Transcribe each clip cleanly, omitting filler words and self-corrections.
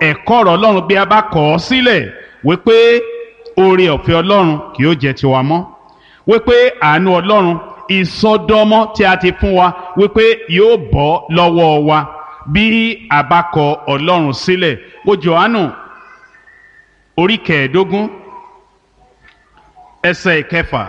ẹ̀kọ́ ọ̀rọ̀ Ọlọ́run bí a bá kọ̀ ọ́ sílẹ̀ wípé oore ọ̀fẹ́ Ọlọ́run kì yóò jẹ́ tiwa mọ́, wípé àánú Ọlọ́run ìsọdọmọ tí a ti fún wa wípé yóò bọ́ lọ́wọ́ wa bí a bá kọ̀ Ọlọ́run sílẹ̀. Wo Jòhánù orí 15 ẹsẹ̀ 6.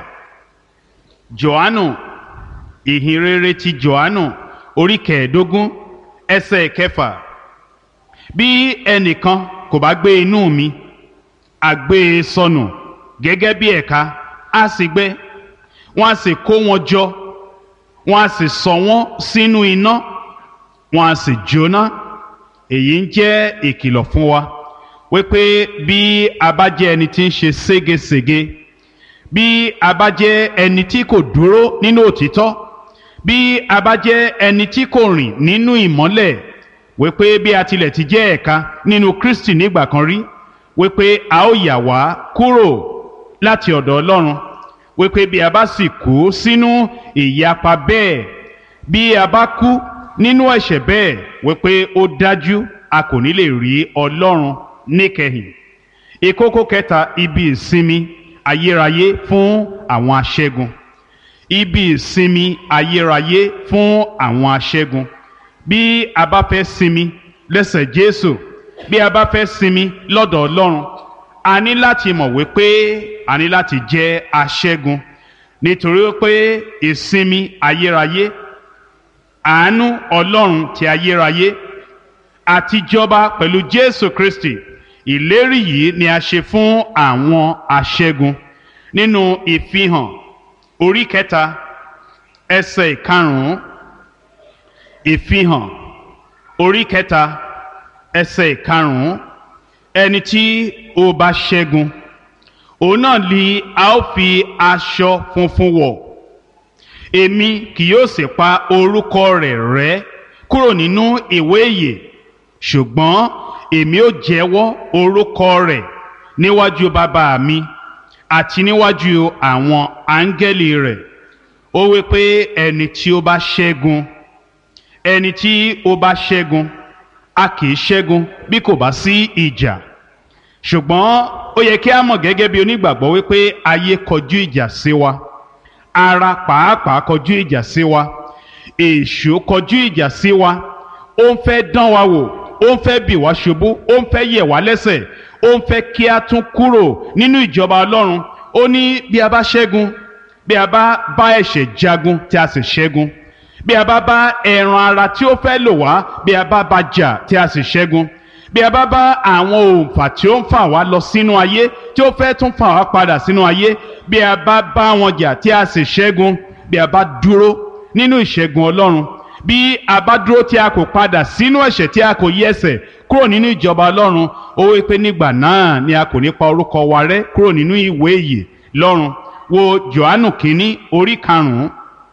Jòhánù ìhìnrere ti Jòhánù orí 15 ẹsẹ̀ 6. Bí ẹnìkan kò bá gbé inú mi, a gbé e sọnù gẹ́gẹ́ bí ẹ̀ka, a sì gbẹ, wọ́n a sì kó wọn jọ, wọ́n a sì sọ wọ́n sínú iná, wọ́n a sì jóná. Èyí ń jẹ́ ìkìlọ̀ fún wa wípé bí a bá jẹ́ ẹni tí ń ṣe ségesège, bí a bá jẹ́ ẹni tí kò dúró nínú òtítọ́, bí a bá jẹ́ ẹni tí kò rìn nínú ìmọ́lẹ̀, wípé bí a tilẹ̀ ti jẹ́ ẹ̀ka nínú Kristi nígbà kan rí, wípé a ó yà wá kúrò láti ọ̀dọ̀ Ọlọ́run, wípé bí a bá sì kú sínú ìyapa bẹ́ẹ̀, bí a bá kú nínú ẹ̀ṣẹ̀ bẹ́ẹ̀, wípé ó dájú a kò ní lè rí Ọlọ́run níkẹyìn. Ìkókó kẹta, ibi ìsinmi ayérayé fún àwọn aṣẹ́gun. Ibi ìsinmi ayérayé fún àwọn aṣẹ́gun. Bí a bá fẹ́ sinmi lẹ́sẹ̀ Jésù, bí a bá fẹ́ sinmi lọ́dọ̀ Ọlọ́run, a ní láti mọ̀ wípé a ní láti jẹ́ aṣẹ́gun, nítorí pé ìsinmi ayérayé, àánú Ọlọ́run ti ayérayé àti jọba pẹ̀lú Jésù Kristi, ìlérí yìí ni a ṣe fún àwọn aṣẹ́gun. Nínú Ìfihàn orí 3 ẹsẹ̀ 5, Ìfihàn orí 3 ẹsẹ̀ 5, ẹni tí ó bá ṣẹ́gun, òun náà ni a ó fi aṣọ funfun wọ̀, èmi kì yóò sì pa orúkọ rẹ̀ rẹ́ kúrò nínú ìwé ìyè, ṣùgbọ́n èmi ó jẹ́wọ́ orúkọ rẹ̀ níwájú bàbá mi àti níwájú àwọn áńgẹ́lì rẹ̀. Ó wí pé ẹni tí ó bá ṣẹ́gun, ẹni tí ó bá ṣẹ́gun, a kì í ṣẹ́gun bí kò bá sí ìjà. Ṣùgbọ́n ó yẹ kí a mọ̀ gẹ́gẹ́ bí onígbàgbọ́ wípé ayé kọjú ìjà sí wa, ara pàápàá kọjú ìjà sí wa, èṣù kọjú ìjà sí wa, ó ń fẹ́ dán wa wò, ó ń fẹ́ bì wá ṣubú, ó ń fẹ́ yẹ̀ wá lẹ́sẹ̀, ó ń fẹ́ kí a tún kúrò nínú ìjọba Ọlọ́run. Ó ní bí a bá ṣẹ́gun, bí a bá bá ẹ̀ṣẹ̀ jagun tí a sì ṣẹ́gun, bí a bá bá ẹran ara tí ó fẹ́ lò wá, bí a bá bá jà tí a sì ṣẹ́gun, bí a bá bá àwọn òǹfà tí ó ń fà wá lọ sínú ayé tí ó fẹ́ tún fà wá padà sínú ayé, bí a bá bá wọn jà tí a sì ṣẹ́gun, bí a bá dúró nínú ìṣẹ́gun Ọlọ́run, bí a bá dúró tí a kò padà sínú ẹ̀ṣẹ̀, tí a kò yí ẹsẹ̀ kúrò nínú ìjọba Ọlọ́run, ó wí pé nígbà náà ni a kò ní pa orúkọ wa rẹ́ kúrò nínú ìwé ìyè lọ́run. Wo Jòhánù kínní orí 5,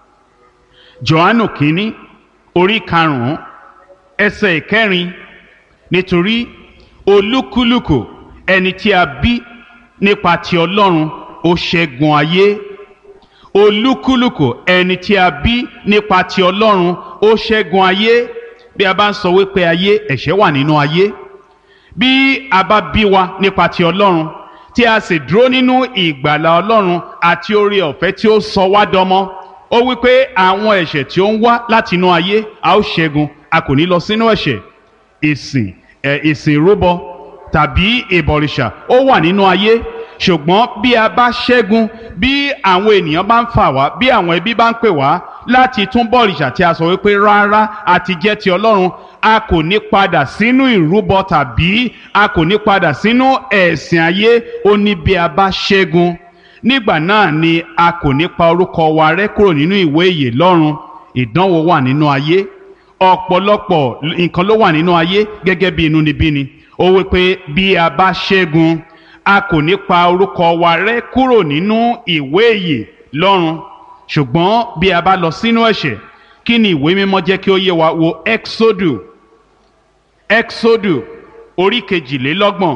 Jòhánù kínní orí 5 ẹsẹ̀ 4, nítorí olúkúlùkù ẹni tí a bí nípa ti Ọlọ́run ó ṣẹ́gun ayé. Olúkúlùkù ẹni tí a bí nípa ti Ọlọ́run ó ṣẹ́gun ayé. Bí a bá ń sọ wípé ayé, ẹ̀ṣẹ̀ wà nínú ayé. Bí a bá bí wa nípa ti Ọlọ́run, tí a sì dúró nínú ìgbàlà Ọlọ́run àti oore ọ̀fẹ́ tí ó sọ wá dọmọ, ó wípé àwọn ẹ̀ṣẹ̀ tí ó ń wá láti inú ayé a ó ṣẹ́gun, a kò ní lọ sínú ẹ̀ṣẹ̀. Ìsìn ìrúbọ tàbí ìbọ̀rìṣà ó wà nínú ayé, ṣùgbọ́n bí a bá ṣẹ́gun, bí àwọn ènìyàn bá ń fà wá, bí àwọn ẹbí bá ń pè wá láti tún bọ̀rìṣà tí a sọ wípé rárá àti jẹ́ ti Ọlọ́run, a kò ní padà sínú ìrúbọ tàbí a kò ní padà sínú ẹ̀sìn ayé. Ó ní bí a bá ṣẹ́gun, nígbà náà ni a kò ní pa orúkọ wa rẹ́ kúrò nínú ìwé ìyè lọ́run. Ìdánwò wà nínú ayé, ọ̀pọ̀lọpọ̀ nǹkan ló wà nínú ayé gẹ́gẹ́ bí inúnibíni. Ó wí pé bí a bá ṣẹ́gun, a kò ní pa orúkọ wa rẹ́ kúrò nínú ìwé ìyè lọ́run. Ṣùgbọ́n bí a bá lọ sínú ẹ̀ṣẹ̀, kí ni ìwé mímọ́ jẹ́ kí ó yé wa? Wo Exodu orí 22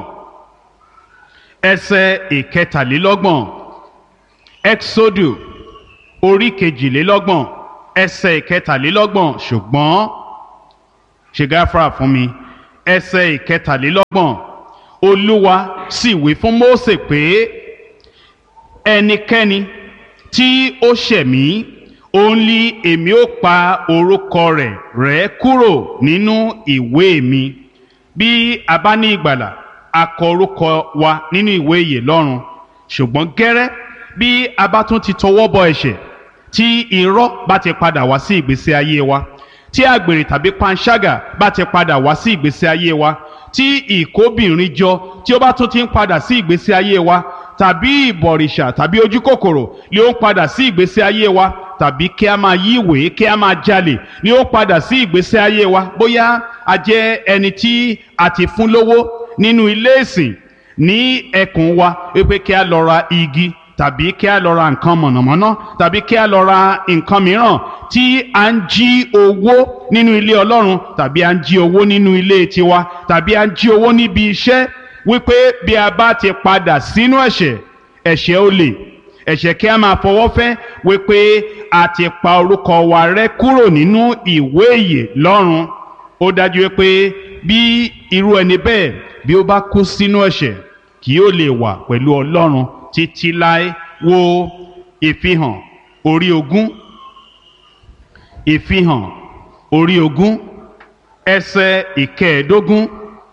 ẹsẹ̀ 23. Exodu orí 22 ẹsẹ̀ 23. Ṣùgbọ́n ṣe gáfárà fún mi, ẹsẹ̀ ìkẹtàlélọ́gbọ̀n Olúwa sì wí fún Mósè pé ẹnikẹ́ni tí ó ṣẹ̀ mí òun ni èmi ó pa orúkọ rẹ̀ kúrò nínú ìwé mi. Bí a bá ní ìgbàlà a kọ orúkọ wa nínú ìwé ìyè lọ́run, ṣùgbọ́n gẹ́rẹ́ bí a bá tún ti tọwọ́ bọ ẹ̀ṣẹ̀, tí irọ́ bá ti padà wá sí ìgbésí ayé wa, tí àgbèrè tàbí panṣágà bá ti padà wá sí ìgbésí ayé wa, tí ìkóbìnrin jọ tí ó bá tún ti ń padà sí ìgbésí ayé wa, tàbí ìbọ̀rìṣà tàbí ojú kòkòrò ni ó ń padà sí ìgbésí ayé wa, tàbí kí a máa yí ìwé, kí a máa jalè ni ó ń padà sí ìgbésí ayé wa, bóyá a jẹ́ ẹni tí a ti fún lówó nínú ilé ìsìn ní ẹkùn wa wípé kí a lọ ra igi tàbí kí a lọ ra nǹkan mọ̀nàmọ́ná tàbí kí a lọ ra nǹkan mìíràn, tí a ń jí owó nínú ilé Ọlọ́run tàbí a ń jí owó nínú ilé tiwa tàbí a ń jí owó níbi iṣẹ́, wípé bí a bá ti padà sínú ẹ̀ṣẹ̀ olè, ẹ̀ṣẹ̀ kí a máa fọwọ́ fẹ́, wípé a ti pa orúkọ wa rẹ́ kúrò nínú ìwé ìyè lọ́run. Ó dájú wípé bí irú ẹni bẹ́ẹ̀ bí ó bá kú sínú ẹ̀ṣẹ̀ kì yóò lè wà pẹ̀lú Ọlọ́run títí láé. Wo ìfihàn orí 20, ìfihàn orí 20 ẹsẹ̀ ìkẹẹ̀ẹ́dógún.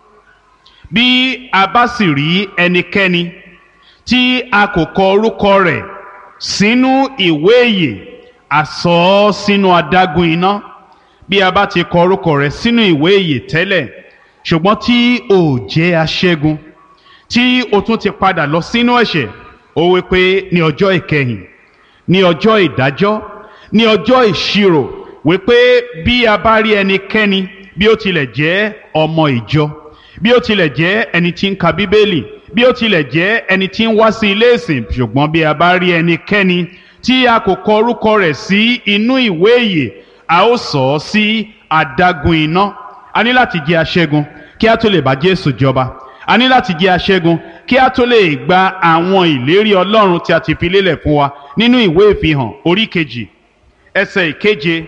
Bí a bá sì rí ẹnikẹ́ni tí a kò kọ orúkọ rẹ̀ sínú ìwé ìyè, a sọ ọ́ sínú adágún iná. Bí a bá ti kọ orúkọ rẹ̀ sínú ìwé ìyè tẹ́lẹ̀, ṣùgbọ́n tí o jẹ́ aṣẹ́gun, tí o tún ti padà lọ sínú ẹ̀ṣẹ̀, ó wí pé ní ọjọ́ ìkẹyìn, ní ọjọ́ ìdájọ́, ní ọjọ́ ìṣirò, wí pé bí a bá rí ẹnikẹ́ni, bí ó tilẹ̀ jẹ́ ọmọ ìjọ, bí ó tilẹ̀ jẹ́ ẹni tí ń ka Bíbélì, bí ó tilẹ̀ jẹ́ ẹni tí ń wá sí ilé ìsìn, ṣùgbọ́n bí a bá rí ẹnikẹ́ni tí a kò kọ orúkọ rẹ̀ sí inú ìwé ìyè, a ó sọ ọ́ sí adágún iná. A ní láti jẹ́ aṣẹ́gun kí a tó lè bá Jésù jọba. A ní láti jẹ́ aṣẹ́gun kí a tó lè gba àwọn ìlérí Ọlọ́run tí a ti fi lélẹ̀ fún wa nínú ìwé ìfihàn orí 2 ẹsẹ̀ 7.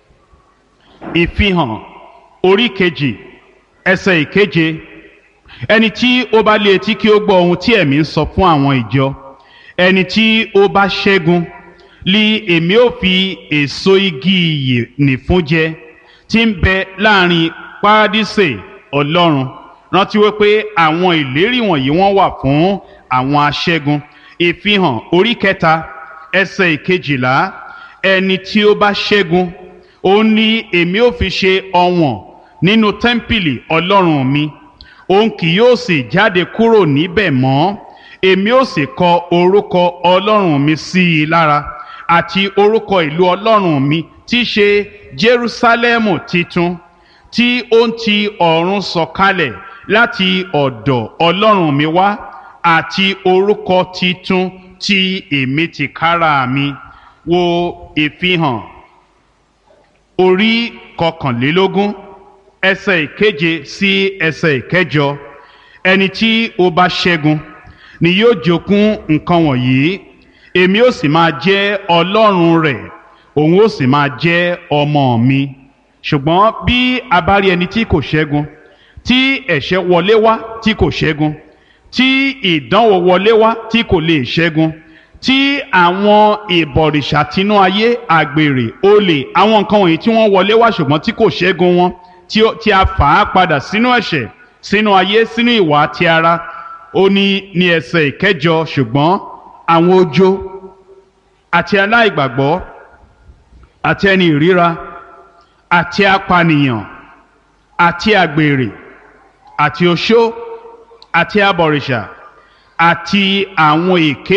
Ìfihàn orí 2 ẹsẹ̀ 7. Ẹni tí ó bá lé etí kí ó gbọ́ ohun tí ẹ̀mí ń sọ fún àwọn ìjọ. Ẹni tí ó bá ṣẹ́gun li èmi ó fi èso igi ìyè nì fún jẹ, tí ń bẹ láàrin Párádísè Ọlọ́run. Rántí wípé àwọn ìlérí wọ̀nyí wọ́n wà fún àwọn aṣẹ́gun. Ìfihàn orí 3 ẹsẹ̀ 12. Ẹni tí ó bá ṣẹ́gun, òun ni èmi ó fi ṣe ọ̀wọ̀n nínú tẹ́ḿpìlì Ọlọ́run mi, òun kì yóò sì jáde kúrò níbẹ̀ mọ́. Èmi ó sì kọ orúkọ Ọlọ́run mi sí i lára, àti orúkọ ìlú Ọlọ́run mi tí í ṣe Jerúsálẹ́mù titun, tí ó ń ti ọ̀run sọ̀kalẹ̀ láti ọ̀dọ̀ Ọlọ́run mi wá, àti orúkọ titun tí èmi tìkára mi. Wo ìfihàn orí 21 ẹsẹ̀ 7 sí ẹsẹ̀ 8. Ẹni tí ó bá ṣẹ́gun ni yóò jogún nǹkan wọ̀nyí, èmi ó sì máa jẹ́ Ọlọ́run rẹ̀, òun ó sì máa jẹ́ ọmọ mi. Ṣùgbọ́n bí a bá rí ẹni tí kò ṣẹ́gun, tí ẹ̀ṣẹ̀ wọlé wá tí kò ṣẹ́gun, tí ìdánwò wọlé wá tí kò lè ṣẹ́gun, tí àwọn ìbọ̀rìṣà tinú ayé, àgbèrè, olè, àwọn nǹkan wọ̀nyí tí wọ́n wọlé wá ṣùgbọ́n tí kò ṣẹ́gun wọn, tí a fà á padà sínú ẹ̀ṣẹ̀, sínú ayé, sínú ìwà ti ara. Ó ní ẹsẹ̀ 9, ṣùgbọ́n àwọn ojo àti aláìgbàgbọ́ àti ẹni ìríra àti apànìyàn àti àgbèrè àti oṣó àti abọ̀rìṣà àti àwọn èké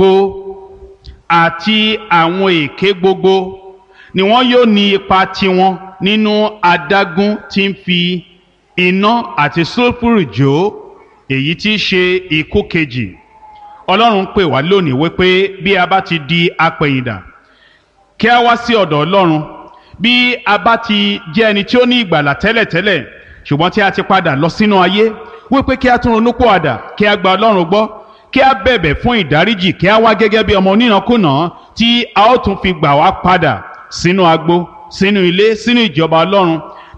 gbogbo ni wọ́n yóò ní ipa tiwọn nínú adágún tí ń fi iná àti sulfuru jó, èyí tí í ṣe ikú kejì. Ọlọ́run pè wá lónìí wípé bí a bá ti di apẹ̀yìndà, kí a wá sí ọ̀dọ̀ Ọlọ́run. Bí a bá ti jẹ́ ẹni tí ó ní ìgbàlà tẹ́lẹ̀tẹ́lẹ̀ ṣùgbọ́n tí a ti padà lọ sínú ayé, wípé kí a tún ronúpìwàdà, kí a gba Ọlọ́run gbọ́, kí a bẹ̀bẹ̀ fún ìdáríjì, kí a wá gẹ́gẹ́ bí ọmọ onínàkúnà tí a ó tún fi gbà wá padà sínú agbo, sínú ilé, sínú ìjọba Ọlọ́run,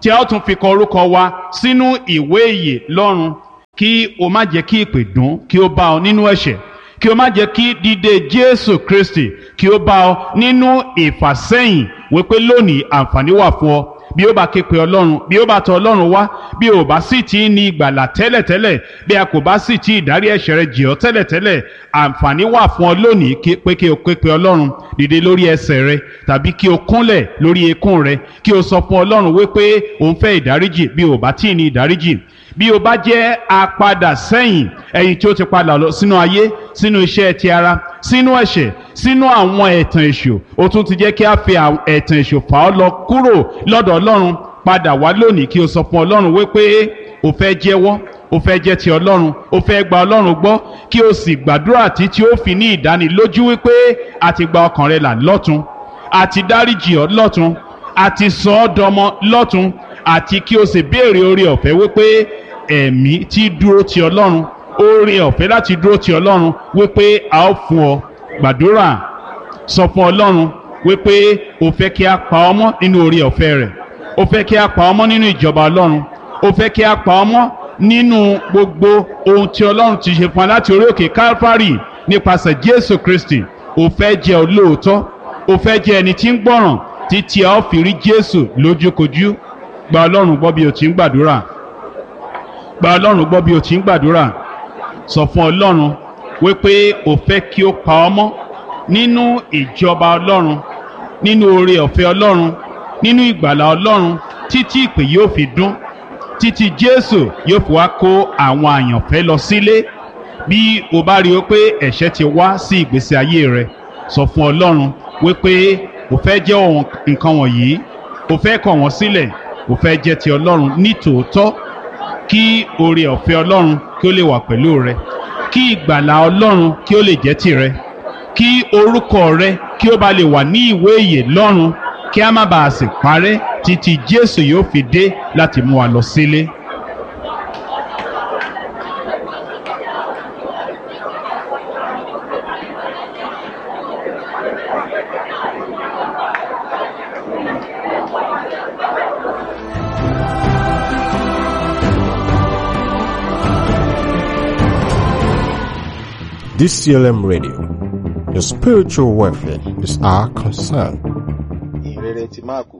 tí a ó tún fi kọ orúkọ wa sínú ìwé ìyè lọ́run. Kí o má jẹ́ kí ìpè dùn kí ó bá ọ nínú ẹ̀ṣẹ̀, kí o má jẹ́ kí dídé Jésù Kristi kí ó bá ọ nínú ìfàsẹ́yìn, wípé lónìí àǹfààní wà fún ọ bí ó bá ké pe Ọlọ́run, bí ó bá tọ̀ Ọlọ́run wá, bí ó bá sì ti ní ìgbàlà tẹ́lẹ̀tẹ́lẹ̀, bí a kò bá sì ti ìdárí ẹ̀ṣẹ̀ rẹ jì ọ́ tẹ́lẹ̀tẹ́lẹ̀, àǹfààní wà fún ọ lónìí pé kí o ké pe Ọlọ́run. Dìde lórí ẹsẹ̀ rẹ tàbí kí o kúnlẹ̀ lórí eékún rẹ kí o sọ fún Ọlọ́run wípé o ń fẹ́ ìdáríjì bí ó bá tí ì ní ìdáríjì. Bí o bá jẹ́ apadà sẹ́yìn, ẹ̀yin tí ó ti padà lọ sínú ayé, sínú iṣẹ́ ti ara, sínú ẹ̀ṣẹ̀, sínú àwọn ẹ̀tàn èṣù, o tún ti jẹ́ kí a fi ẹ̀tàn èṣù fà ọ́ lọ kúrò lọ́dọ̀ Ọlọ́run. Padà wá lónìí kí o sọ fún Ọlọ́run wípé o fẹ́ jẹ́wọ́, o fẹ́ jẹ́ ti Ọlọ́run, o fẹ́ gba Ọlọ́run gbọ́, kí o sì gbàdúrà títí ó fi ní ìdánilójú wípé a ti gba ọkàn rẹ là lọ́tun, a ti dáríjì ọ́ lọ́tun, a ti sọ ọ́ dọmọ lọ́tun, àti kí o sì béèrè oore ọ̀fẹ́ wípé ẹ̀mí tí dúró ti Ọlọ́run, oore ọ̀fẹ́ láti dúró ti Ọlọ́run, wípé a ó fún ọ. Gbàdúrà, sọ fún Ọlọ́run wípé o fẹ́ kí a pa ọ́ mọ́ nínú oore ọ̀fẹ́ rẹ̀, o fẹ́ kí a pa ọ́ mọ́ nínú ìjọba Ọlọ́run, o fẹ́ kí a pa ọ́ mọ́ nínú gbogbo ohun tí Ọlọ́run ti ṣe fún wa láti orí òkè Kálífárì nípasẹ̀ Jésù Kristi. O fẹ́ jẹ́ olóòótọ́, o fẹ́ jẹ́ ẹni tí ń gbọ́ràn títí a ó fi rí Jésù lójúkojú. Gba Ọlọ́run gbọ́ bí o ti ń gbàdúrà. Gba Ọlọ́run gbọ́ bí o ti ń gbàdúrà. Sọ fún Ọlọ́run wípé o fẹ́ kí ó pa ọ́ mọ́ nínú ìjọba Ọlọ́run, nínú oore ọ̀fẹ́ Ọlọ́run, nínú ìgbàlà Ọlọ́run, títí ìpè yóò fi dún, títí Jésù yóò fi wá kó àwọn àyànfẹ́ lọ sílé. Bí o bá rí o pé ẹ̀ṣẹ̀ ti wá sí ìgbésí ayé rẹ, sọ fún Ọlọ́run wípé o fẹ́ jẹ́ nǹkan wọ̀nyí, o fẹ́ kọ̀ wọ́n sílẹ̀, o fẹ́ jẹ́ ti Ọlọ́run ní tòótọ́, kí oore ọ̀fẹ́ Ọlọ́run kí ó lè wà pẹ̀lú rẹ, kí ìgbàlà Ọlọ́run kí ó lè jẹ́ tìrẹ, kí orúkọ rẹ kí ó bá lè wà ní ìwé ìyè lọ́run, kí a má bàa sì parẹ́ títí Jésù yóò fi dé láti mú wa lọ sílé. DCLM Radio. Your spiritual welfare is our concern. Ìhìnrere ti Máàkù,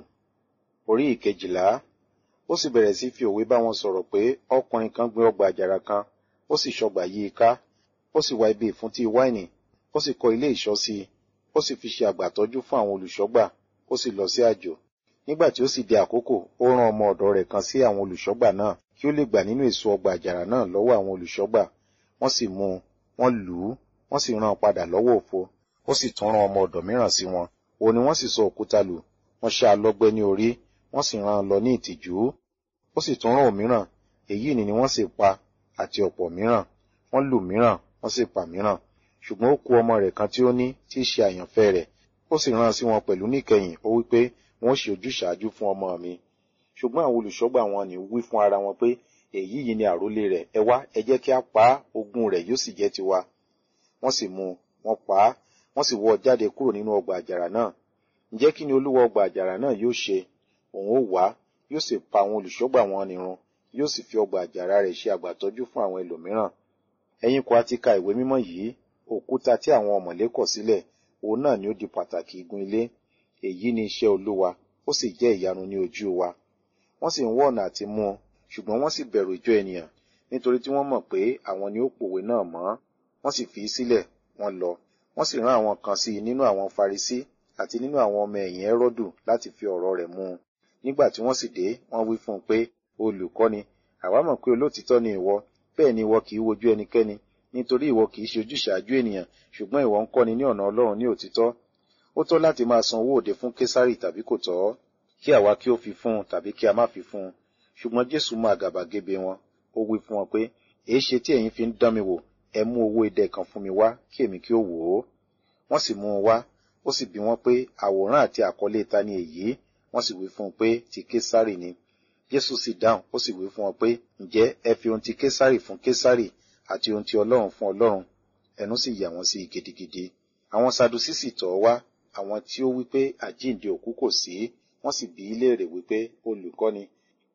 orí ìkejìlá. Ó sì bẹ̀rẹ̀ sí fi òwe bá wọn sọ̀rọ̀ pé ọkùnrin kan gbin ọgbà àjàrà kan, ó sì ṣọgbà yí i ká, ó sì wá ibi ìfúntí wáìnì, ó sì kọ́ ilé ìṣọ́ sí i, ó sì fi ṣe àgbàtọ́jú fún àwọn olùṣọ́gbà, ó sì lọ sí àjò. Nígbà tí ó sì di àkókò, ó rán ọmọ ọ̀dọ̀ rẹ̀ kan sí àwọn olùṣọ́gbà náà, kí ó lè gbà nínú èso ọgbà àjàrà náà lọ́wọ́ àwọn olùṣọ́gbà. Wọ́n sì mú un, wọ́n lù ú, wọ́n sì rán padà lọ́wọ́ òfo. Ó sì tún rán ọmọ ọ̀dọ̀ mìíràn sí wọn. Òun ni wọ́n sì sọ òkúta lù, wọ́n ṣá a lọ́gbẹ́ ní orí, wọ́n sì rán an lọ ní ìtìjú. Ó sì tún rán òmíràn, èyí ni wọ́n sì pa, àti ọ̀pọ̀ mìíràn. Wọ́n lù mìíràn, wọ́n sì pa mìíràn. Ṣùgbọ́n ó kù ọmọ rẹ̀ kan tí ó ní, tí í ṣe àyànfẹ́ rẹ̀. Ó sì rán sí wọn pẹ̀lú níkẹyìn, ó wí pé wọn ó ṣe ojúṣàájú fún ọmọ mi. Ṣùgbọ́n àwọn olùṣọ́gbà wọn ní wí fún ara wọn pé èyí yìí ni àrólé rẹ̀, ẹ wá, ẹ jẹ́ kí a pa á, ogún rẹ̀ yóò sì jẹ́ tiwa. Wọ́n sì mú un, wọ́n pa á, wọ́n sì wọ́ ọ jáde kúrò nínú ọgbà àjàrà náà. Ǹjẹ́ kí ni olúwa ọgbà àjàrà náà yóò ṣe? Òun ó wá, yóò sì pa àwọn olùṣọ́gbà wọn nírun, yóò sì fi ọgbà àjàrà rẹ̀ ṣe àgbàtọ́jú fún àwọn ẹlòmíràn. Ẹ̀yin kò ti ka ìwé mímọ́ yìí, òkúta tí àwọn ọ̀mọ̀lé kọ̀ sílẹ̀, òun náà ni ó di pàtàkì igun ilé. Èyí ni iṣẹ́ Olúwa, ó sì jẹ́ ìyanu ní ojú wa. Wọ́n sì ń wọ́ ọ̀nà àti mú un, ṣùgbọ́n wọ́n sì bẹ̀rù ìjọ ènìyàn, nítorí tí wọ́n mọ̀ pé àwọn ni ó pòwe náà mọ́. Wọ́n sì fi í sílẹ̀, wọ́n lọ. Wọ́n sì rán àwọn kan sí i nínú àwọn Farisí àti nínú àwọn ọmọ ẹ̀yìn Hẹ́rọ́dù láti fi ọ̀rọ̀ rẹ̀ mú un. Nígbà tí wọ́n sì dé, wọ́n wí fún un pé, Olùkọ́ni, àwa mọ̀ pé olóòtítọ́ ni ìwọ, bẹ́ẹ̀ ni ìwọ kì í wojú ẹnikẹ́ni, nítorí ìwọ kì í ṣe ojúṣàájú ènìyàn, ṣùgbọ́n ìwọ ń kọ́ni ní ọ̀nà Ọlọ́run ní òtítọ́. Ó tọ́ láti máa san owó òde fún Késárì tàbí kò tọ́? Kí àwa kí ó fi fún un tàbí kí a má fi fún un? Ṣùgbọ́n Jésù mọ àgàbàgebè wọn. Ó wí fún wọn pé, èéṣe tí ẹ̀yin fi ń dán mi wò? Ẹ mú owó idẹ kan fún mi wá, kí èmi kí ó wò ó. Wọ́n sì mú un wá. Ó sì bi wọ́n pé, àwòrán àti àkọlé ta ni èyí? Wọ́n sì wí fún un pé, ti Késárì ni. Jésù sì dáhùn, ó sì wí fún wọn pé, ǹjẹ́ ẹ fi ohun ti Késárì fún Késárì àti ohun ti Ọlọ́run fún Ọlọ́run? Ẹnu sì yà wọ́n sí i gidigidi. Àwọn Sadusí sì tọ̀ ọ́ wá, àwọn tí ó wí pé àjíǹde òkú kò sí. Wọ́n sì bi í léèrè wípé, Olùkọ́ni,